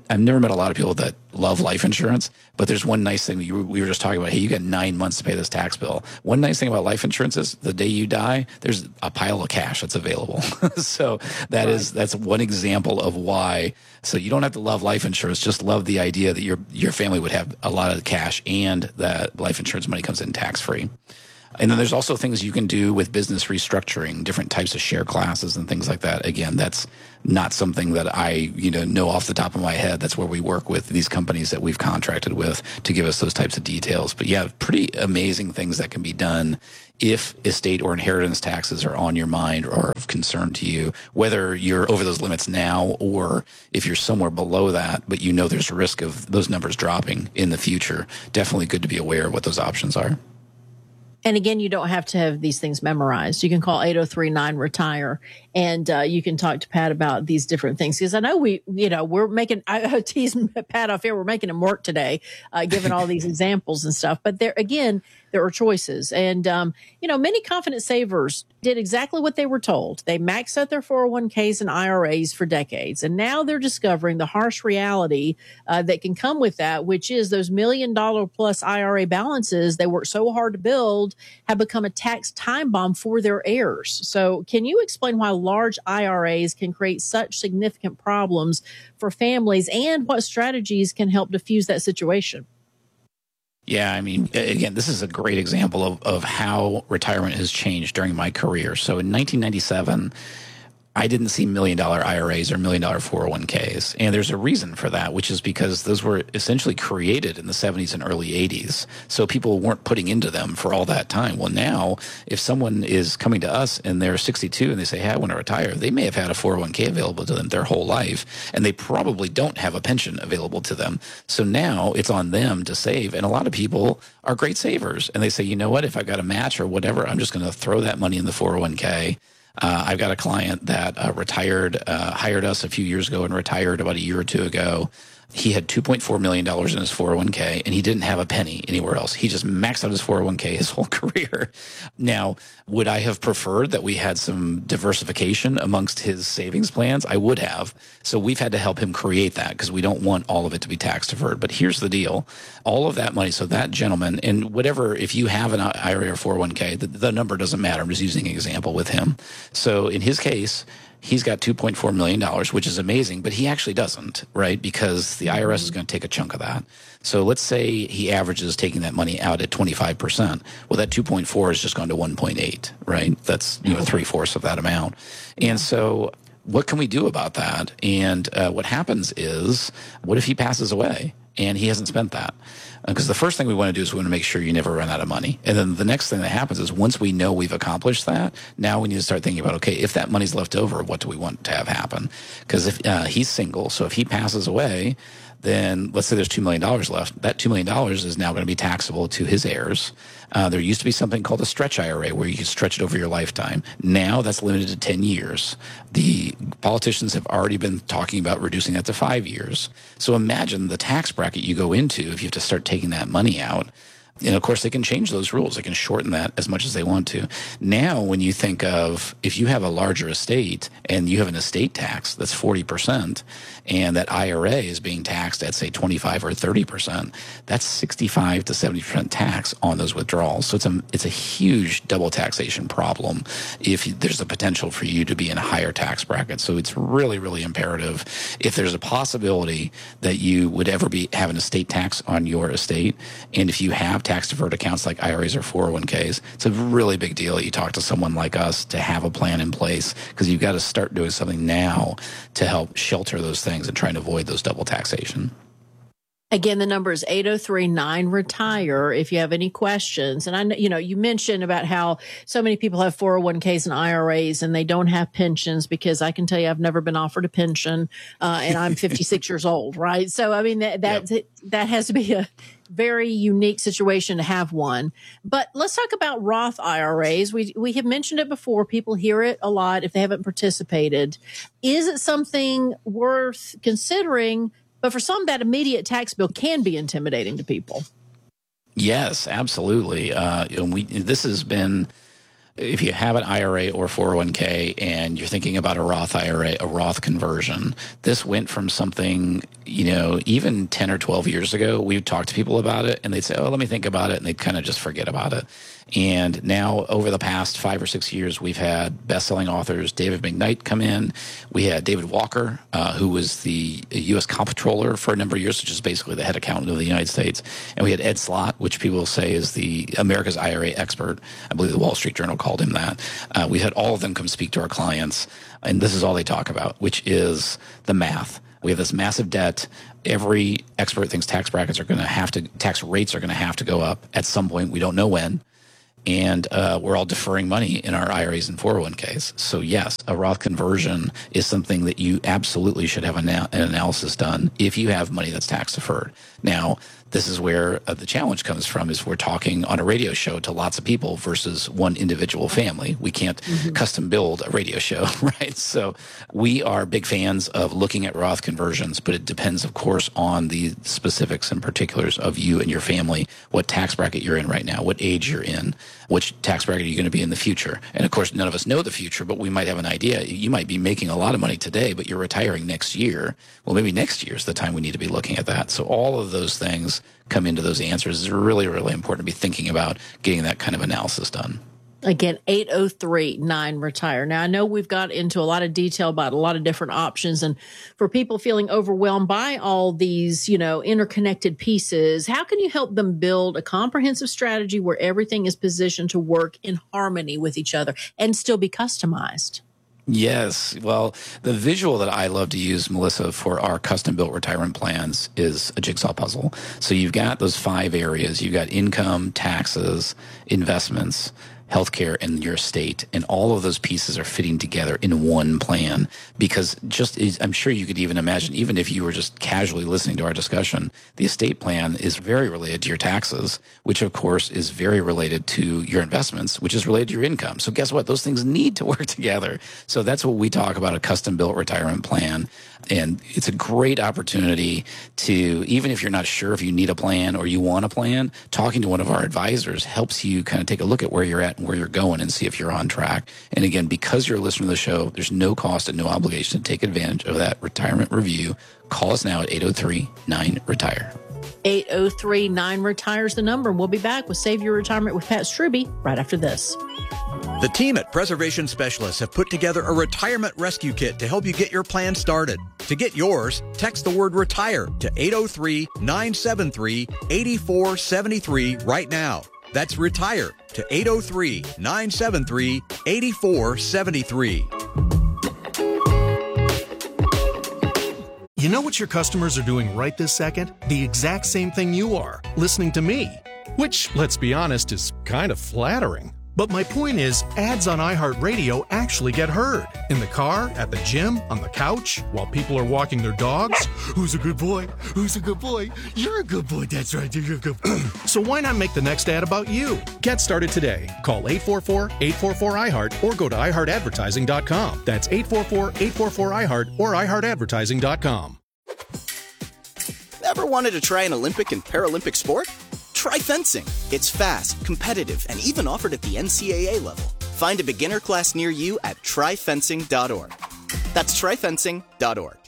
Speaker 9: I've never met a lot of people that love life insurance, but there's one nice thing. You, we were just talking about, hey, you got nine months to pay this tax bill. One nice thing about life insurance is the day you die, there's a pile of cash that's available. So that right. is that's one example of why. So you don't have to love life insurance, just love the idea that your your family would have a lot of cash and that life insurance money comes in tax-free. And then there's also things you can do with business restructuring, different types of share classes and things like that. Again, that's not something that I, you know, know off the top of my head. That's where we work with these companies that we've contracted with to give us those types of details. But yeah, pretty amazing things that can be done if estate or inheritance taxes are on your mind or of concern to you, whether you're over those limits now or if you're somewhere below that, but you know there's a risk of those numbers dropping in the future. Definitely good to be aware of what those options are.
Speaker 8: And again, you don't have to have these things memorized. You can call eight oh three nine retire and uh, you can talk to Pat about these different things. Because I know we, you know, we're making, I tease Pat off here, we're making him work today, uh, giving all these examples and stuff. But there, again, there are choices. And, um, you know, many confident savers did exactly what they were told. They maxed out their four oh one k's and I R As for decades. And now they're discovering the harsh reality uh, that can come with that, which is those million dollar plus I R A balances they worked so hard to build have become a tax time bomb for their heirs. So can you explain why large I R As can create such significant problems for families and what strategies can help diffuse that situation?
Speaker 9: Yeah, I mean, again, this is a great example of, of how retirement has changed during my career. So in nineteen ninety-seven, I didn't see million dollar I R As or million dollar four oh one k's. And there's a reason for that, which is because those were essentially created in the seventies and early eighties. So people weren't putting into them for all that time. Well, now, if someone is coming to us and they're sixty-two and they say, hey, I want to retire, they may have had a four oh one k available to them their whole life, and they probably don't have a pension available to them. So now it's on them to save. And a lot of people are great savers. And they say, you know what, if I got a match or whatever, I'm just going to throw that money in the four oh one k. Uh, I've got a client that uh, retired, uh, hired us a few years ago and retired about a year or two ago. He had two point four million dollars in his four oh one k, and he didn't have a penny anywhere else. He just maxed out his four oh one k his whole career. Now, would I have preferred that we had some diversification amongst his savings plans? I would have. So we've had to help him create that because we don't want all of it to be tax deferred. But here's the deal. All of that money, so that gentleman, and whatever, if you have an I R A or four oh one k, the, the number doesn't matter. I'm just using an example with him. So in his case, he's got two point four million dollars, which is amazing, but he actually doesn't, right? Because the I R S is going to take a chunk of that. So let's say he averages taking that money out at twenty-five percent. Well, that two point four has just gone to one point eight, right? That's, you know, three-fourths of that amount. And so what can we do about that? And uh, what happens is, what if he passes away and he hasn't spent that? Because the first thing we want to do is we want to make sure you never run out of money. And then the next thing that happens is once we know we've accomplished that, now we need to start thinking about, okay, if that money's left over, what do we want to have happen? Because if uh, he's single, so if he passes away, then let's say there's two million dollars left. That two million dollars is now going to be taxable to his heirs. Uh, there used to be something called a stretch I R A where you could stretch it over your lifetime. Now that's limited to ten years. The politicians have already been talking about reducing that to five years. So imagine the tax bracket you go into if you have to start taking that money out. And of course, they can change those rules. They can shorten that as much as they want to. Now, when you think of if you have a larger estate and you have an estate tax that's forty percent and that I R A is being taxed at, say, twenty-five or thirty percent, that's sixty-five to seventy percent tax on those withdrawals. So it's a, it's a huge double taxation problem if there's a potential for you to be in a higher tax bracket. So it's really, really imperative if there's a possibility that you would ever be have an estate tax on your estate, and if you have tax deferred accounts like I R As or four oh one k's, it's a really big deal that you talk to someone like us to have a plan in place, because you've got to start doing something now to help shelter those things and try and avoid those double taxation.
Speaker 8: Again, the number is eight oh three nine retire if you have any questions. And I know, you know, you mentioned about how so many people have four oh one k's and I R As and they don't have pensions, because I can tell you I've never been offered a pension uh, and I'm fifty-six years old, right? So, I mean, that that, yep. that has to be a very unique situation to have one. But let's talk about Roth I R As. We we have mentioned it before. People hear it a lot if they haven't participated. Is it something worth considering? But for some, that immediate tax bill can be intimidating to people.
Speaker 9: Yes, absolutely. Uh, and we this has been If you have an I R A or four oh one k and you're thinking about a Roth I R A, a Roth conversion, this went from something, you know, even ten or twelve years ago, we would talk to people about it and they'd say, oh, let me think about it. And they'd kind of just forget about it. And now over the past five or six years, we've had best-selling authors David McKnight come in. We had David Walker, uh, who was the U S comptroller for a number of years, which is basically the head accountant of the United States. And we had Ed Slott, which people say is the America's I R A expert. I believe the Wall Street Journal called him that. Uh, we had all of them come speak to our clients. And this is all they talk about, which is the math. We have this massive debt. Every expert thinks tax brackets are going to have to, tax rates are going to have to go up at some point. We don't know when. And uh, we're all deferring money in our I R As and four oh one k's. So yes, a Roth conversion is something that you absolutely should have an, an analysis done if you have money that's tax deferred. Now, this is where uh, the challenge comes from, is we're talking on a radio show to lots of people versus one individual family. We can't mm-hmm. custom build a radio show, right? So we are big fans of looking at Roth conversions, but it depends, of course, on the specifics and particulars of you and your family, what tax bracket you're in right now, what age you're in, which tax bracket are you going to be in the future. And of course, none of us know the future, but we might have an idea. You might be making a lot of money today, but you're retiring next year. Well, maybe next year is the time we need to be looking at that. So all of those things come into those answers. It's really, really important to be thinking about getting that kind of analysis done.
Speaker 8: Again, eight oh three nine retire. Now, I know we've got into a lot of detail about a lot of different options. And for people feeling overwhelmed by all these, you know, interconnected pieces, how can you help them build a comprehensive strategy where everything is positioned to work in harmony with each other and still be customized?
Speaker 9: Yes. Well, the visual that I love to use, Melissa, for our custom-built retirement plans is a jigsaw puzzle. So you've got those five areas. You've got income, taxes, investments, healthcare, and your estate, and all of those pieces are fitting together in one plan. Because just, I'm sure you could even imagine, even if you were just casually listening to our discussion, the estate plan is very related to your taxes, which of course is very related to your investments, which is related to your income. So guess what? Those things need to work together. So that's what we talk about, a custom-built retirement plan. And it's a great opportunity to, even if you're not sure if you need a plan or you want a plan, talking to one of our advisors helps you kind of take a look at where you're at and where you're going and see if you're on track. And again, because you're listening to the show, there's no cost and no obligation to take advantage of that retirement review. Call us now at eight oh three nine retire.
Speaker 8: eight oh three nine retire is the number. And we'll be back with Save Your Retirement with Pat Strubbe right after this.
Speaker 4: The team at Preservation Specialists have put together a retirement rescue kit to help you get your plan started. To get yours, text the word RETIRE to eight oh three nine seven three eight four seven three right now. That's RETIRE to eight oh three nine seven three eight four seven three.
Speaker 15: You know what your customers are doing right this second? The exact same thing you are, listening to me. Which, let's be honest, is kind of flattering. But my point is, ads on iHeartRadio actually get heard. In the car, at the gym, on the couch, while people are walking their dogs. Who's a good boy? Who's a good boy? You're a good boy, that's right, you're a good boy. So why not make the next ad about you? Get started today. Call eight four four eight four four I heart or go to i heart advertising dot com. That's eight four four eight four four I heart or i heart advertising dot com.
Speaker 18: Ever wanted to try an Olympic and Paralympic sport? Try fencing. It's fast, competitive, and even offered at the N C double A level. Find a beginner class near you at try fencing dot org. That's try fencing dot org.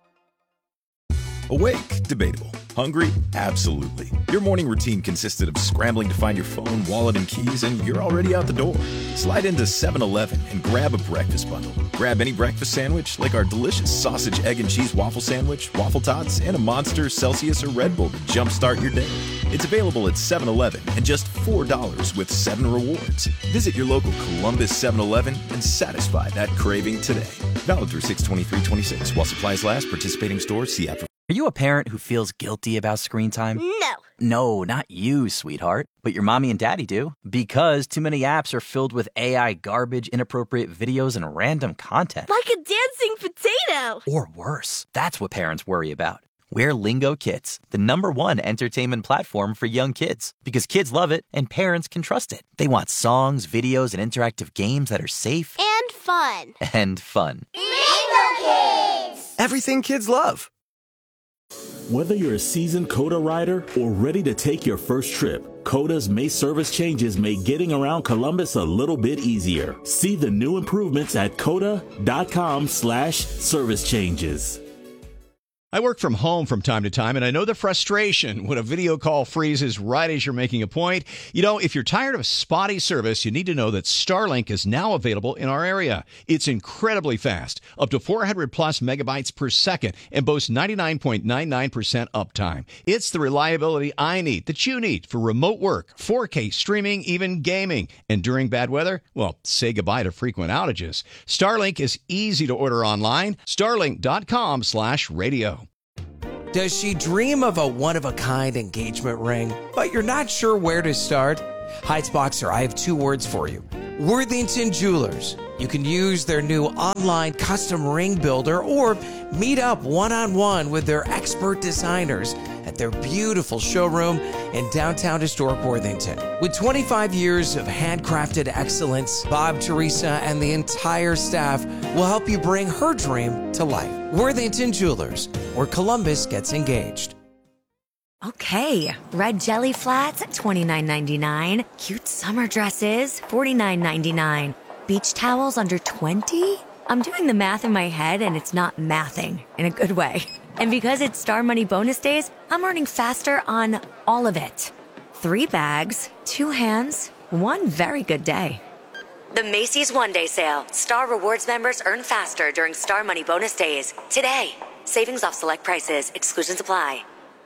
Speaker 3: Awake? Debatable. Hungry? Absolutely. Your morning routine consisted of scrambling to find your phone, wallet, and keys, and you're already out the door. Slide into seven eleven and grab a breakfast bundle. Grab any breakfast sandwich, like our delicious sausage, egg, and cheese waffle sandwich, waffle tots, and a Monster, Celsius, or Red Bull to jumpstart your day. It's available at seven eleven and just four dollars with seven rewards. Visit your local Columbus seven eleven and satisfy that craving today. Valid through six twenty-three twenty-six. While supplies last, participating stores, see app.
Speaker 13: Are you a parent who feels guilty about screen time?
Speaker 14: No.
Speaker 13: No, not you, sweetheart. But your mommy and daddy do. Because too many apps are filled with A I garbage, inappropriate videos, and random content.
Speaker 14: Like a dancing potato.
Speaker 13: Or worse. That's what parents worry about. We're Lingo Kids, the number one entertainment platform for young kids. Because kids love it and parents can trust it. They want songs, videos, and interactive games that are safe.
Speaker 14: And fun.
Speaker 13: And fun.
Speaker 14: Lingo Kids!
Speaker 19: Everything kids love.
Speaker 16: Whether you're a seasoned COTA rider or ready to take your first trip, COTA's May service changes make getting around Columbus a little bit easier. See the new improvements at cota.com slash service changes.
Speaker 19: I work from home from time to time, and I know the frustration when a video call freezes right as you're making a point. You know, if you're tired of spotty service, you need to know that Starlink is now available in our area. It's incredibly fast, up to four hundred plus megabytes per second, and boasts ninety-nine point nine nine percent uptime. It's the reliability I need, that you need, for remote work, four K streaming, even gaming. And during bad weather, well, say goodbye to frequent outages. Starlink is easy to order online. Starlink.com slash radio.
Speaker 5: Does she dream of a one-of-a-kind engagement ring, but you're not sure where to start? Heights Boxer, I have two words for you. Worthington Jewelers. You can use their new online custom ring builder or meet up one-on-one with their expert designers at their beautiful showroom in downtown historic Worthington. With twenty-five years of handcrafted excellence, Bob, Teresa, and the entire staff will help you bring her dream to life. Worthington Jewelers, where Columbus gets engaged.
Speaker 20: Okay, red jelly flats at twenty-nine ninety-nine. Cute summer dresses, forty-nine ninety-nine. Beach towels under twenty? I'm doing the math in my head and it's not mathing in a good way. And because it's Star Money bonus days, I'm earning faster on all of it. Three bags, two hands, one very good day. The Macy's One Day Sale. Star Rewards members earn faster during Star Money bonus days. Today. Savings off select prices. Exclusions apply.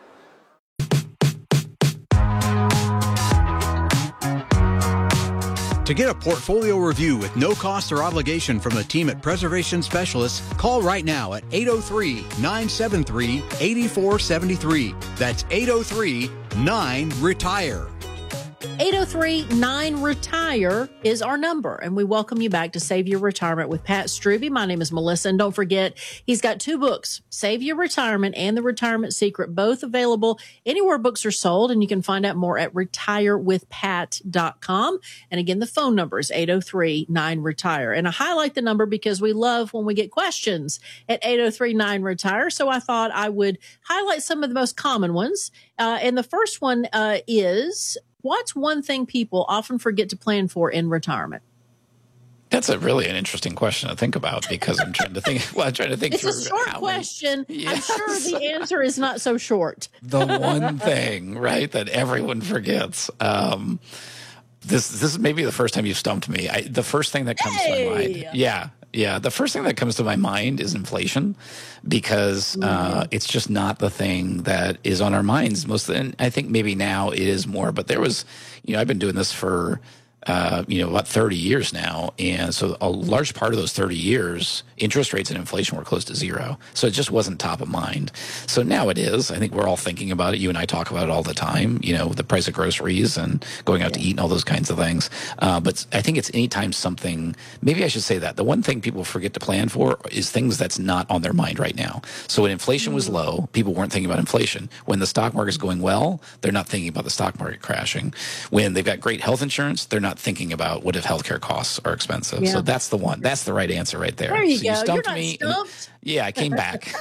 Speaker 4: To get a portfolio review with no cost or obligation from the team at Preservation Specialists, call right now at eight oh three, nine seven three, eight four seven three. That's eight oh three, nine, retire.
Speaker 8: eight oh three, nine, retire is our number, and we welcome you back to Save Your Retirement with Pat Strubbe. My name is Melissa, and don't forget, he's got two books, Save Your Retirement and The Retirement Secret, both available anywhere books are sold, and you can find out more at retire with pat dot com. And again, the phone number is eight oh three, nine, retire. And I highlight the number because we love when we get questions at eight oh three, nine, retire, so I thought I would highlight some of the most common ones. Uh, and the first one uh, is... What's one thing people often forget to plan for in retirement?
Speaker 9: That's a really an interesting question to think about because I'm trying to think. Well, I'm trying to think.
Speaker 8: It's
Speaker 9: through
Speaker 8: a short
Speaker 9: how
Speaker 8: question.
Speaker 9: Many,
Speaker 8: yes. I'm sure the answer is not so short.
Speaker 9: The one thing, right, that everyone forgets. Um, this this is maybe the first time you've stumped me. I, the first thing that comes hey. to my mind, yeah, yeah, the first thing that comes to my mind is inflation, because uh, it's just not the thing that is on our minds most. Of the, and I think maybe now it is more, but there was, you know, I've been doing this for. Uh, you know, about thirty years now. And so a large part of those thirty years, interest rates and inflation were close to zero. So it just wasn't top of mind. So now it is. I think we're all thinking about it. You and I talk about it all the time, you know, the price of groceries and going out to eat and all those kinds of things. Uh, but I think it's anytime something, maybe I should say that. The one thing people forget to plan for is things that's not on their mind right now. So when inflation was low, people weren't thinking about inflation. When the stock market's going well, they're not thinking about the stock market crashing. When they've got great health insurance, they're not thinking about what if healthcare costs are expensive. Yeah. So that's the one. That's the right answer right there.
Speaker 8: There you
Speaker 9: so
Speaker 8: go.
Speaker 9: You stumped
Speaker 8: You're not
Speaker 9: me.
Speaker 8: stumped.
Speaker 9: Yeah, I came back.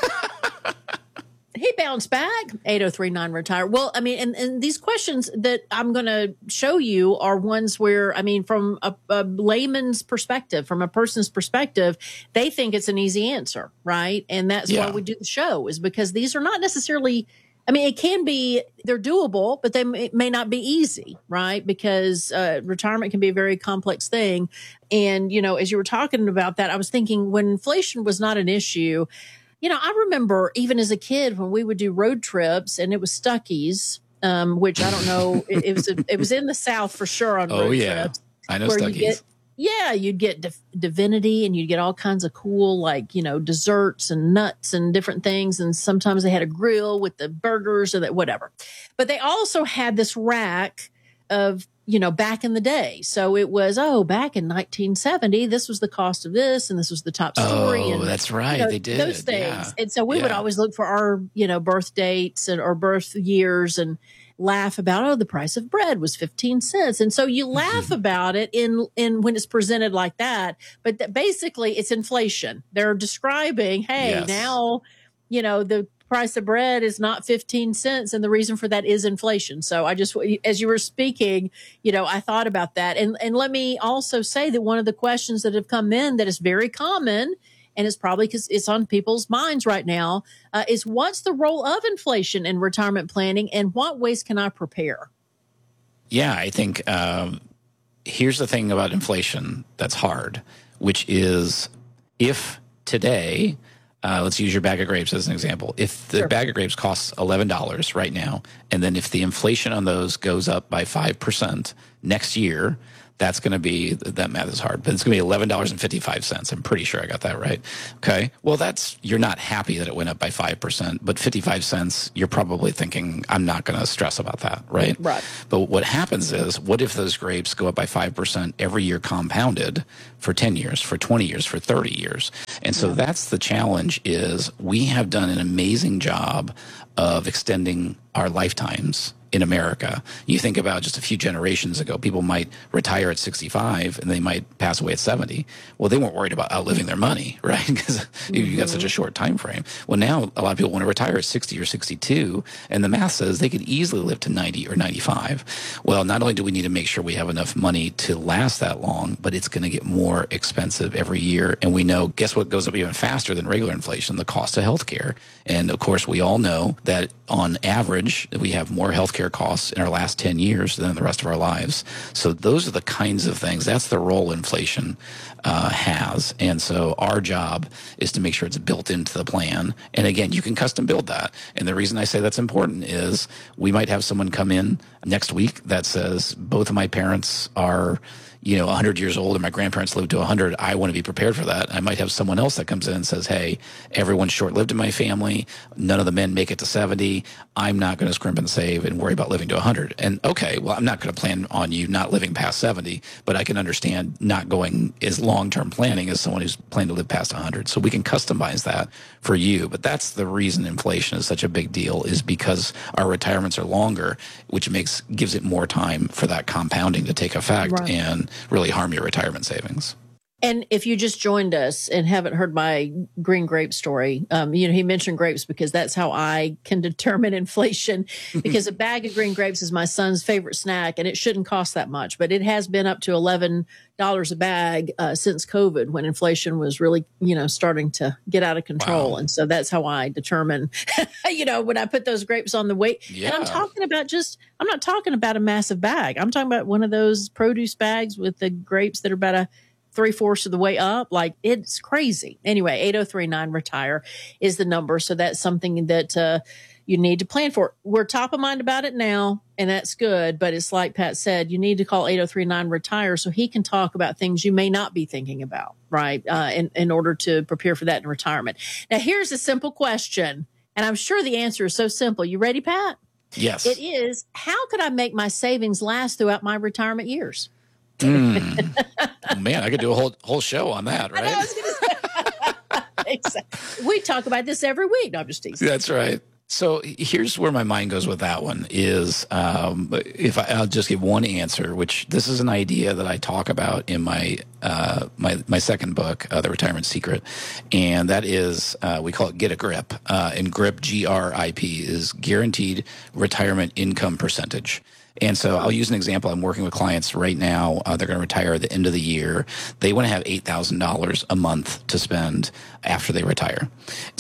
Speaker 8: He bounced back. eight oh three, nine, retire. Well, I mean, and, and these questions that I'm going to show you are ones where, I mean, from a, a layman's perspective, from a person's perspective, they think it's an easy answer, right? And that's
Speaker 9: Yeah.
Speaker 8: why we do the show, is because these are not necessarily, I mean, it can be, they're doable, but they may, may not be easy, right? Because uh, retirement can be a very complex thing. And, you know, as you were talking about that, I was thinking when inflation was not an issue, you know, I remember even as a kid when we would do road trips and it was Stuckey's, um, which I don't know, it, it was a, it was in the South for sure on
Speaker 9: Oh,
Speaker 8: road
Speaker 9: yeah.
Speaker 8: trips.
Speaker 9: I know
Speaker 8: where you
Speaker 9: Stuckey's.
Speaker 8: get- Yeah, you'd get Div- Divinity and you'd get all kinds of cool, like, you know, desserts and nuts and different things. And sometimes they had a grill with the burgers or that, whatever. But they also had this rack of, you know, back in the day. So it was, oh, back in nineteen seventy, this was the cost of this and this was the top story.
Speaker 9: Oh,
Speaker 8: and,
Speaker 9: that's right.
Speaker 8: you know,
Speaker 9: They did.
Speaker 8: those things.
Speaker 9: Yeah.
Speaker 8: And so we would
Speaker 9: Yeah.
Speaker 8: always look for our, you know, birth dates and or birth years and laugh about, oh, the price of bread was fifteen cents. And so you laugh about it in, in when it's presented like that, but that basically it's inflation. They're describing, hey,
Speaker 9: Yes.
Speaker 8: now, you know, the price of bread is not fifteen cents. And the reason for that is inflation. So I just, as you were speaking, you know, I thought about that. And, and let me also say that one of the questions that have come in that is very common, and it's probably because it's on people's minds right now, uh, is what's the role of inflation in retirement planning and what ways can I prepare?
Speaker 9: Yeah, I think um, here's the thing about inflation that's hard, which is if today, uh, let's use your bag of grapes as an example. If the
Speaker 8: Sure.
Speaker 9: bag of grapes costs eleven dollars right now, and then if the inflation on those goes up by five percent next year, that's going to be, that math is hard, but it's going to be eleven dollars and fifty-five cents. I'm pretty sure I got that right. Okay. Well, that's, you're not happy that it went up by five percent, but fifty-five cents, you're probably thinking, I'm not going to stress about that. Right.
Speaker 8: Right.
Speaker 9: But what happens is, what if those grapes go up by five percent every year compounded for ten years, for twenty years, for thirty years? And so
Speaker 8: Yeah.
Speaker 9: that's the challenge, is we have done an amazing job of extending our lifetimes in America. You think about just a few generations ago, people might retire at sixty-five and they might pass away at seventy. Well, they weren't worried about outliving their money, right? Because mm-hmm. you got such a short time frame. Well, now a lot of people want to retire at sixty or sixty-two, and the math says they could easily live to ninety or ninety-five. Well, not only do we need to make sure we have enough money to last that long, but it's going to get more expensive every year. And we know, guess what goes up even faster than regular inflation? The cost of healthcare. And of course, we all know that on average, we have more healthcare costs in our last ten years than the rest of our lives. So those are the kinds of things. That's the role inflation uh, has. And so our job is to make sure it's built into the plan. And again, you can custom build that. And the reason I say that's important is we might have someone come in next week that says, both of my parents are, you know, one hundred years old and my grandparents lived to one hundred. I want to be prepared for that. I might have someone else that comes in and says, hey, everyone's short-lived in my family. None of the men make it to seventy. I'm not going to scrimp and save and worry about living to one hundred. And okay, well, I'm not going to plan on you not living past seventy, but I can understand not going as long-term planning as someone who's planning to live past one hundred. So we can customize that for you. But that's the reason inflation is such a big deal, is because our retirements are longer, which makes gives it more time for that compounding to take effect.
Speaker 8: Right.
Speaker 9: And really harm your retirement savings.
Speaker 8: And if you just joined us and haven't heard my green grape story, um, you know, he mentioned grapes because that's how I can determine inflation, because a bag of green grapes is my son's favorite snack and it shouldn't cost that much, but it has been up to eleven dollars a bag uh, since COVID, when inflation was really, you know, starting to get out of control. Wow. And so that's how I determine, you know, when I put those grapes on the weight. Yeah. And I'm talking about just, I'm not talking about a massive bag. I'm talking about one of those produce bags with the grapes that are about a three-fourths of the way up. Like, it's crazy. Anyway, eight oh three nine retire is the number. So that's something that uh, you need to plan for. We're top of mind about it now, and that's good. But it's like Pat said, you need to call eight oh three nine retire so he can talk about things you may not be thinking about, right, uh, in, in order to prepare for that in retirement. Now, here's a simple question, and I'm sure the answer is so simple. You ready, Pat?
Speaker 9: Yes.
Speaker 8: It is, how could I make my savings last throughout my retirement years?
Speaker 9: Mm. Oh, man, I could do a whole whole show on that, right?
Speaker 8: I know, I was gonna say. Exactly. We talk about this every week. No, I'm just teasing.
Speaker 9: That's right. So here's where my mind goes with that one is, um, if I, I'll just give one answer, which this is an idea that I talk about in my uh, my my second book, uh, The Retirement Secret, and that is uh, we call it Get a Grip, uh, and GRIP, G R I P, is Guaranteed Retirement Income Percentage. And so I'll use an example. I'm working with clients right now. Uh, they're going to retire at the end of the year. They want to have eight thousand dollars a month to spend after they retire.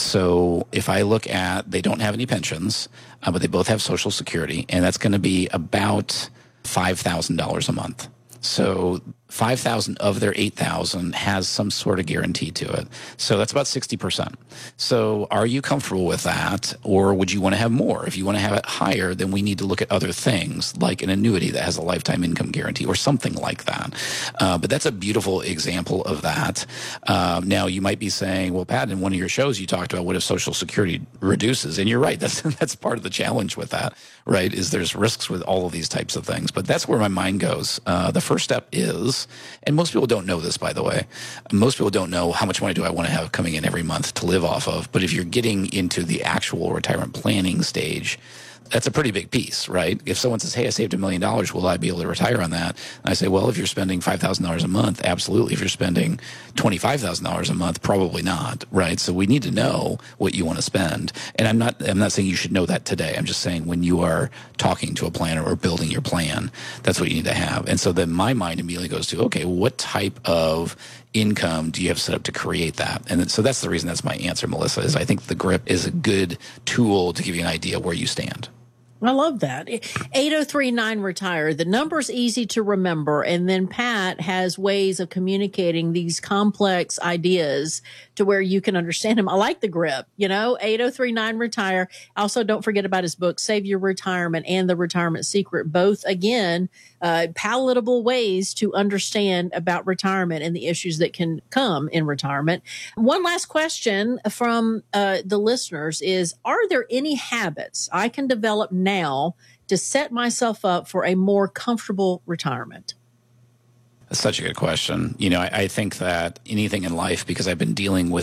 Speaker 9: So if I look at, they don't have any pensions, uh, but they both have Social Security, and that's going to be about five thousand dollars a month. So five thousand of their eight thousand has some sort of guarantee to it. So that's about sixty percent. So are you comfortable with that, or would you want to have more? If you want to have it higher, then we need to look at other things like an annuity that has a lifetime income guarantee or something like that. Uh, but that's a beautiful example of that. Um, now you might be saying, well, Pat, in one of your shows you talked about what if Social Security reduces, and you're right. That's that's part of the challenge with that, right? Is there's risks with all of these types of things. But that's where my mind goes. Uh, the first step is, and most people don't know this, by the way, most people don't know how much money do I want to have coming in every month to live off of. But if you're getting into the actual retirement planning stage, that's a pretty big piece, right? If someone says, hey, I saved a million dollars, will I be able to retire on that? And I say, well, if you're spending five thousand dollars a month, absolutely. If you're spending twenty-five thousand dollars a month, probably not, right? So we need to know what you want to spend. And I'm not, I'm not saying you should know that today. I'm just saying when you are talking to a planner or building your plan, that's what you need to have. And so then my mind immediately goes to, okay, what type of income do you have set up to create that? And so that's the reason that's my answer, Melissa, is I think the GRIP is a good tool to give you an idea where you stand.
Speaker 8: I love that. eight oh three nine retire. The number's easy to remember. And then Pat has ways of communicating these complex ideas to where you can understand them. I like the GRIP, you know, eight oh three nine retire. Also, don't forget about his book, Save Your Retirement and The Retirement Secret. Both, again, uh, palatable ways to understand about retirement and the issues that can come in retirement. One last question from uh, the listeners is, are there any habits I can develop now to set myself up for a more comfortable retirement?
Speaker 9: That's such a good question. You know, I, I think that anything in life, because I've been dealing with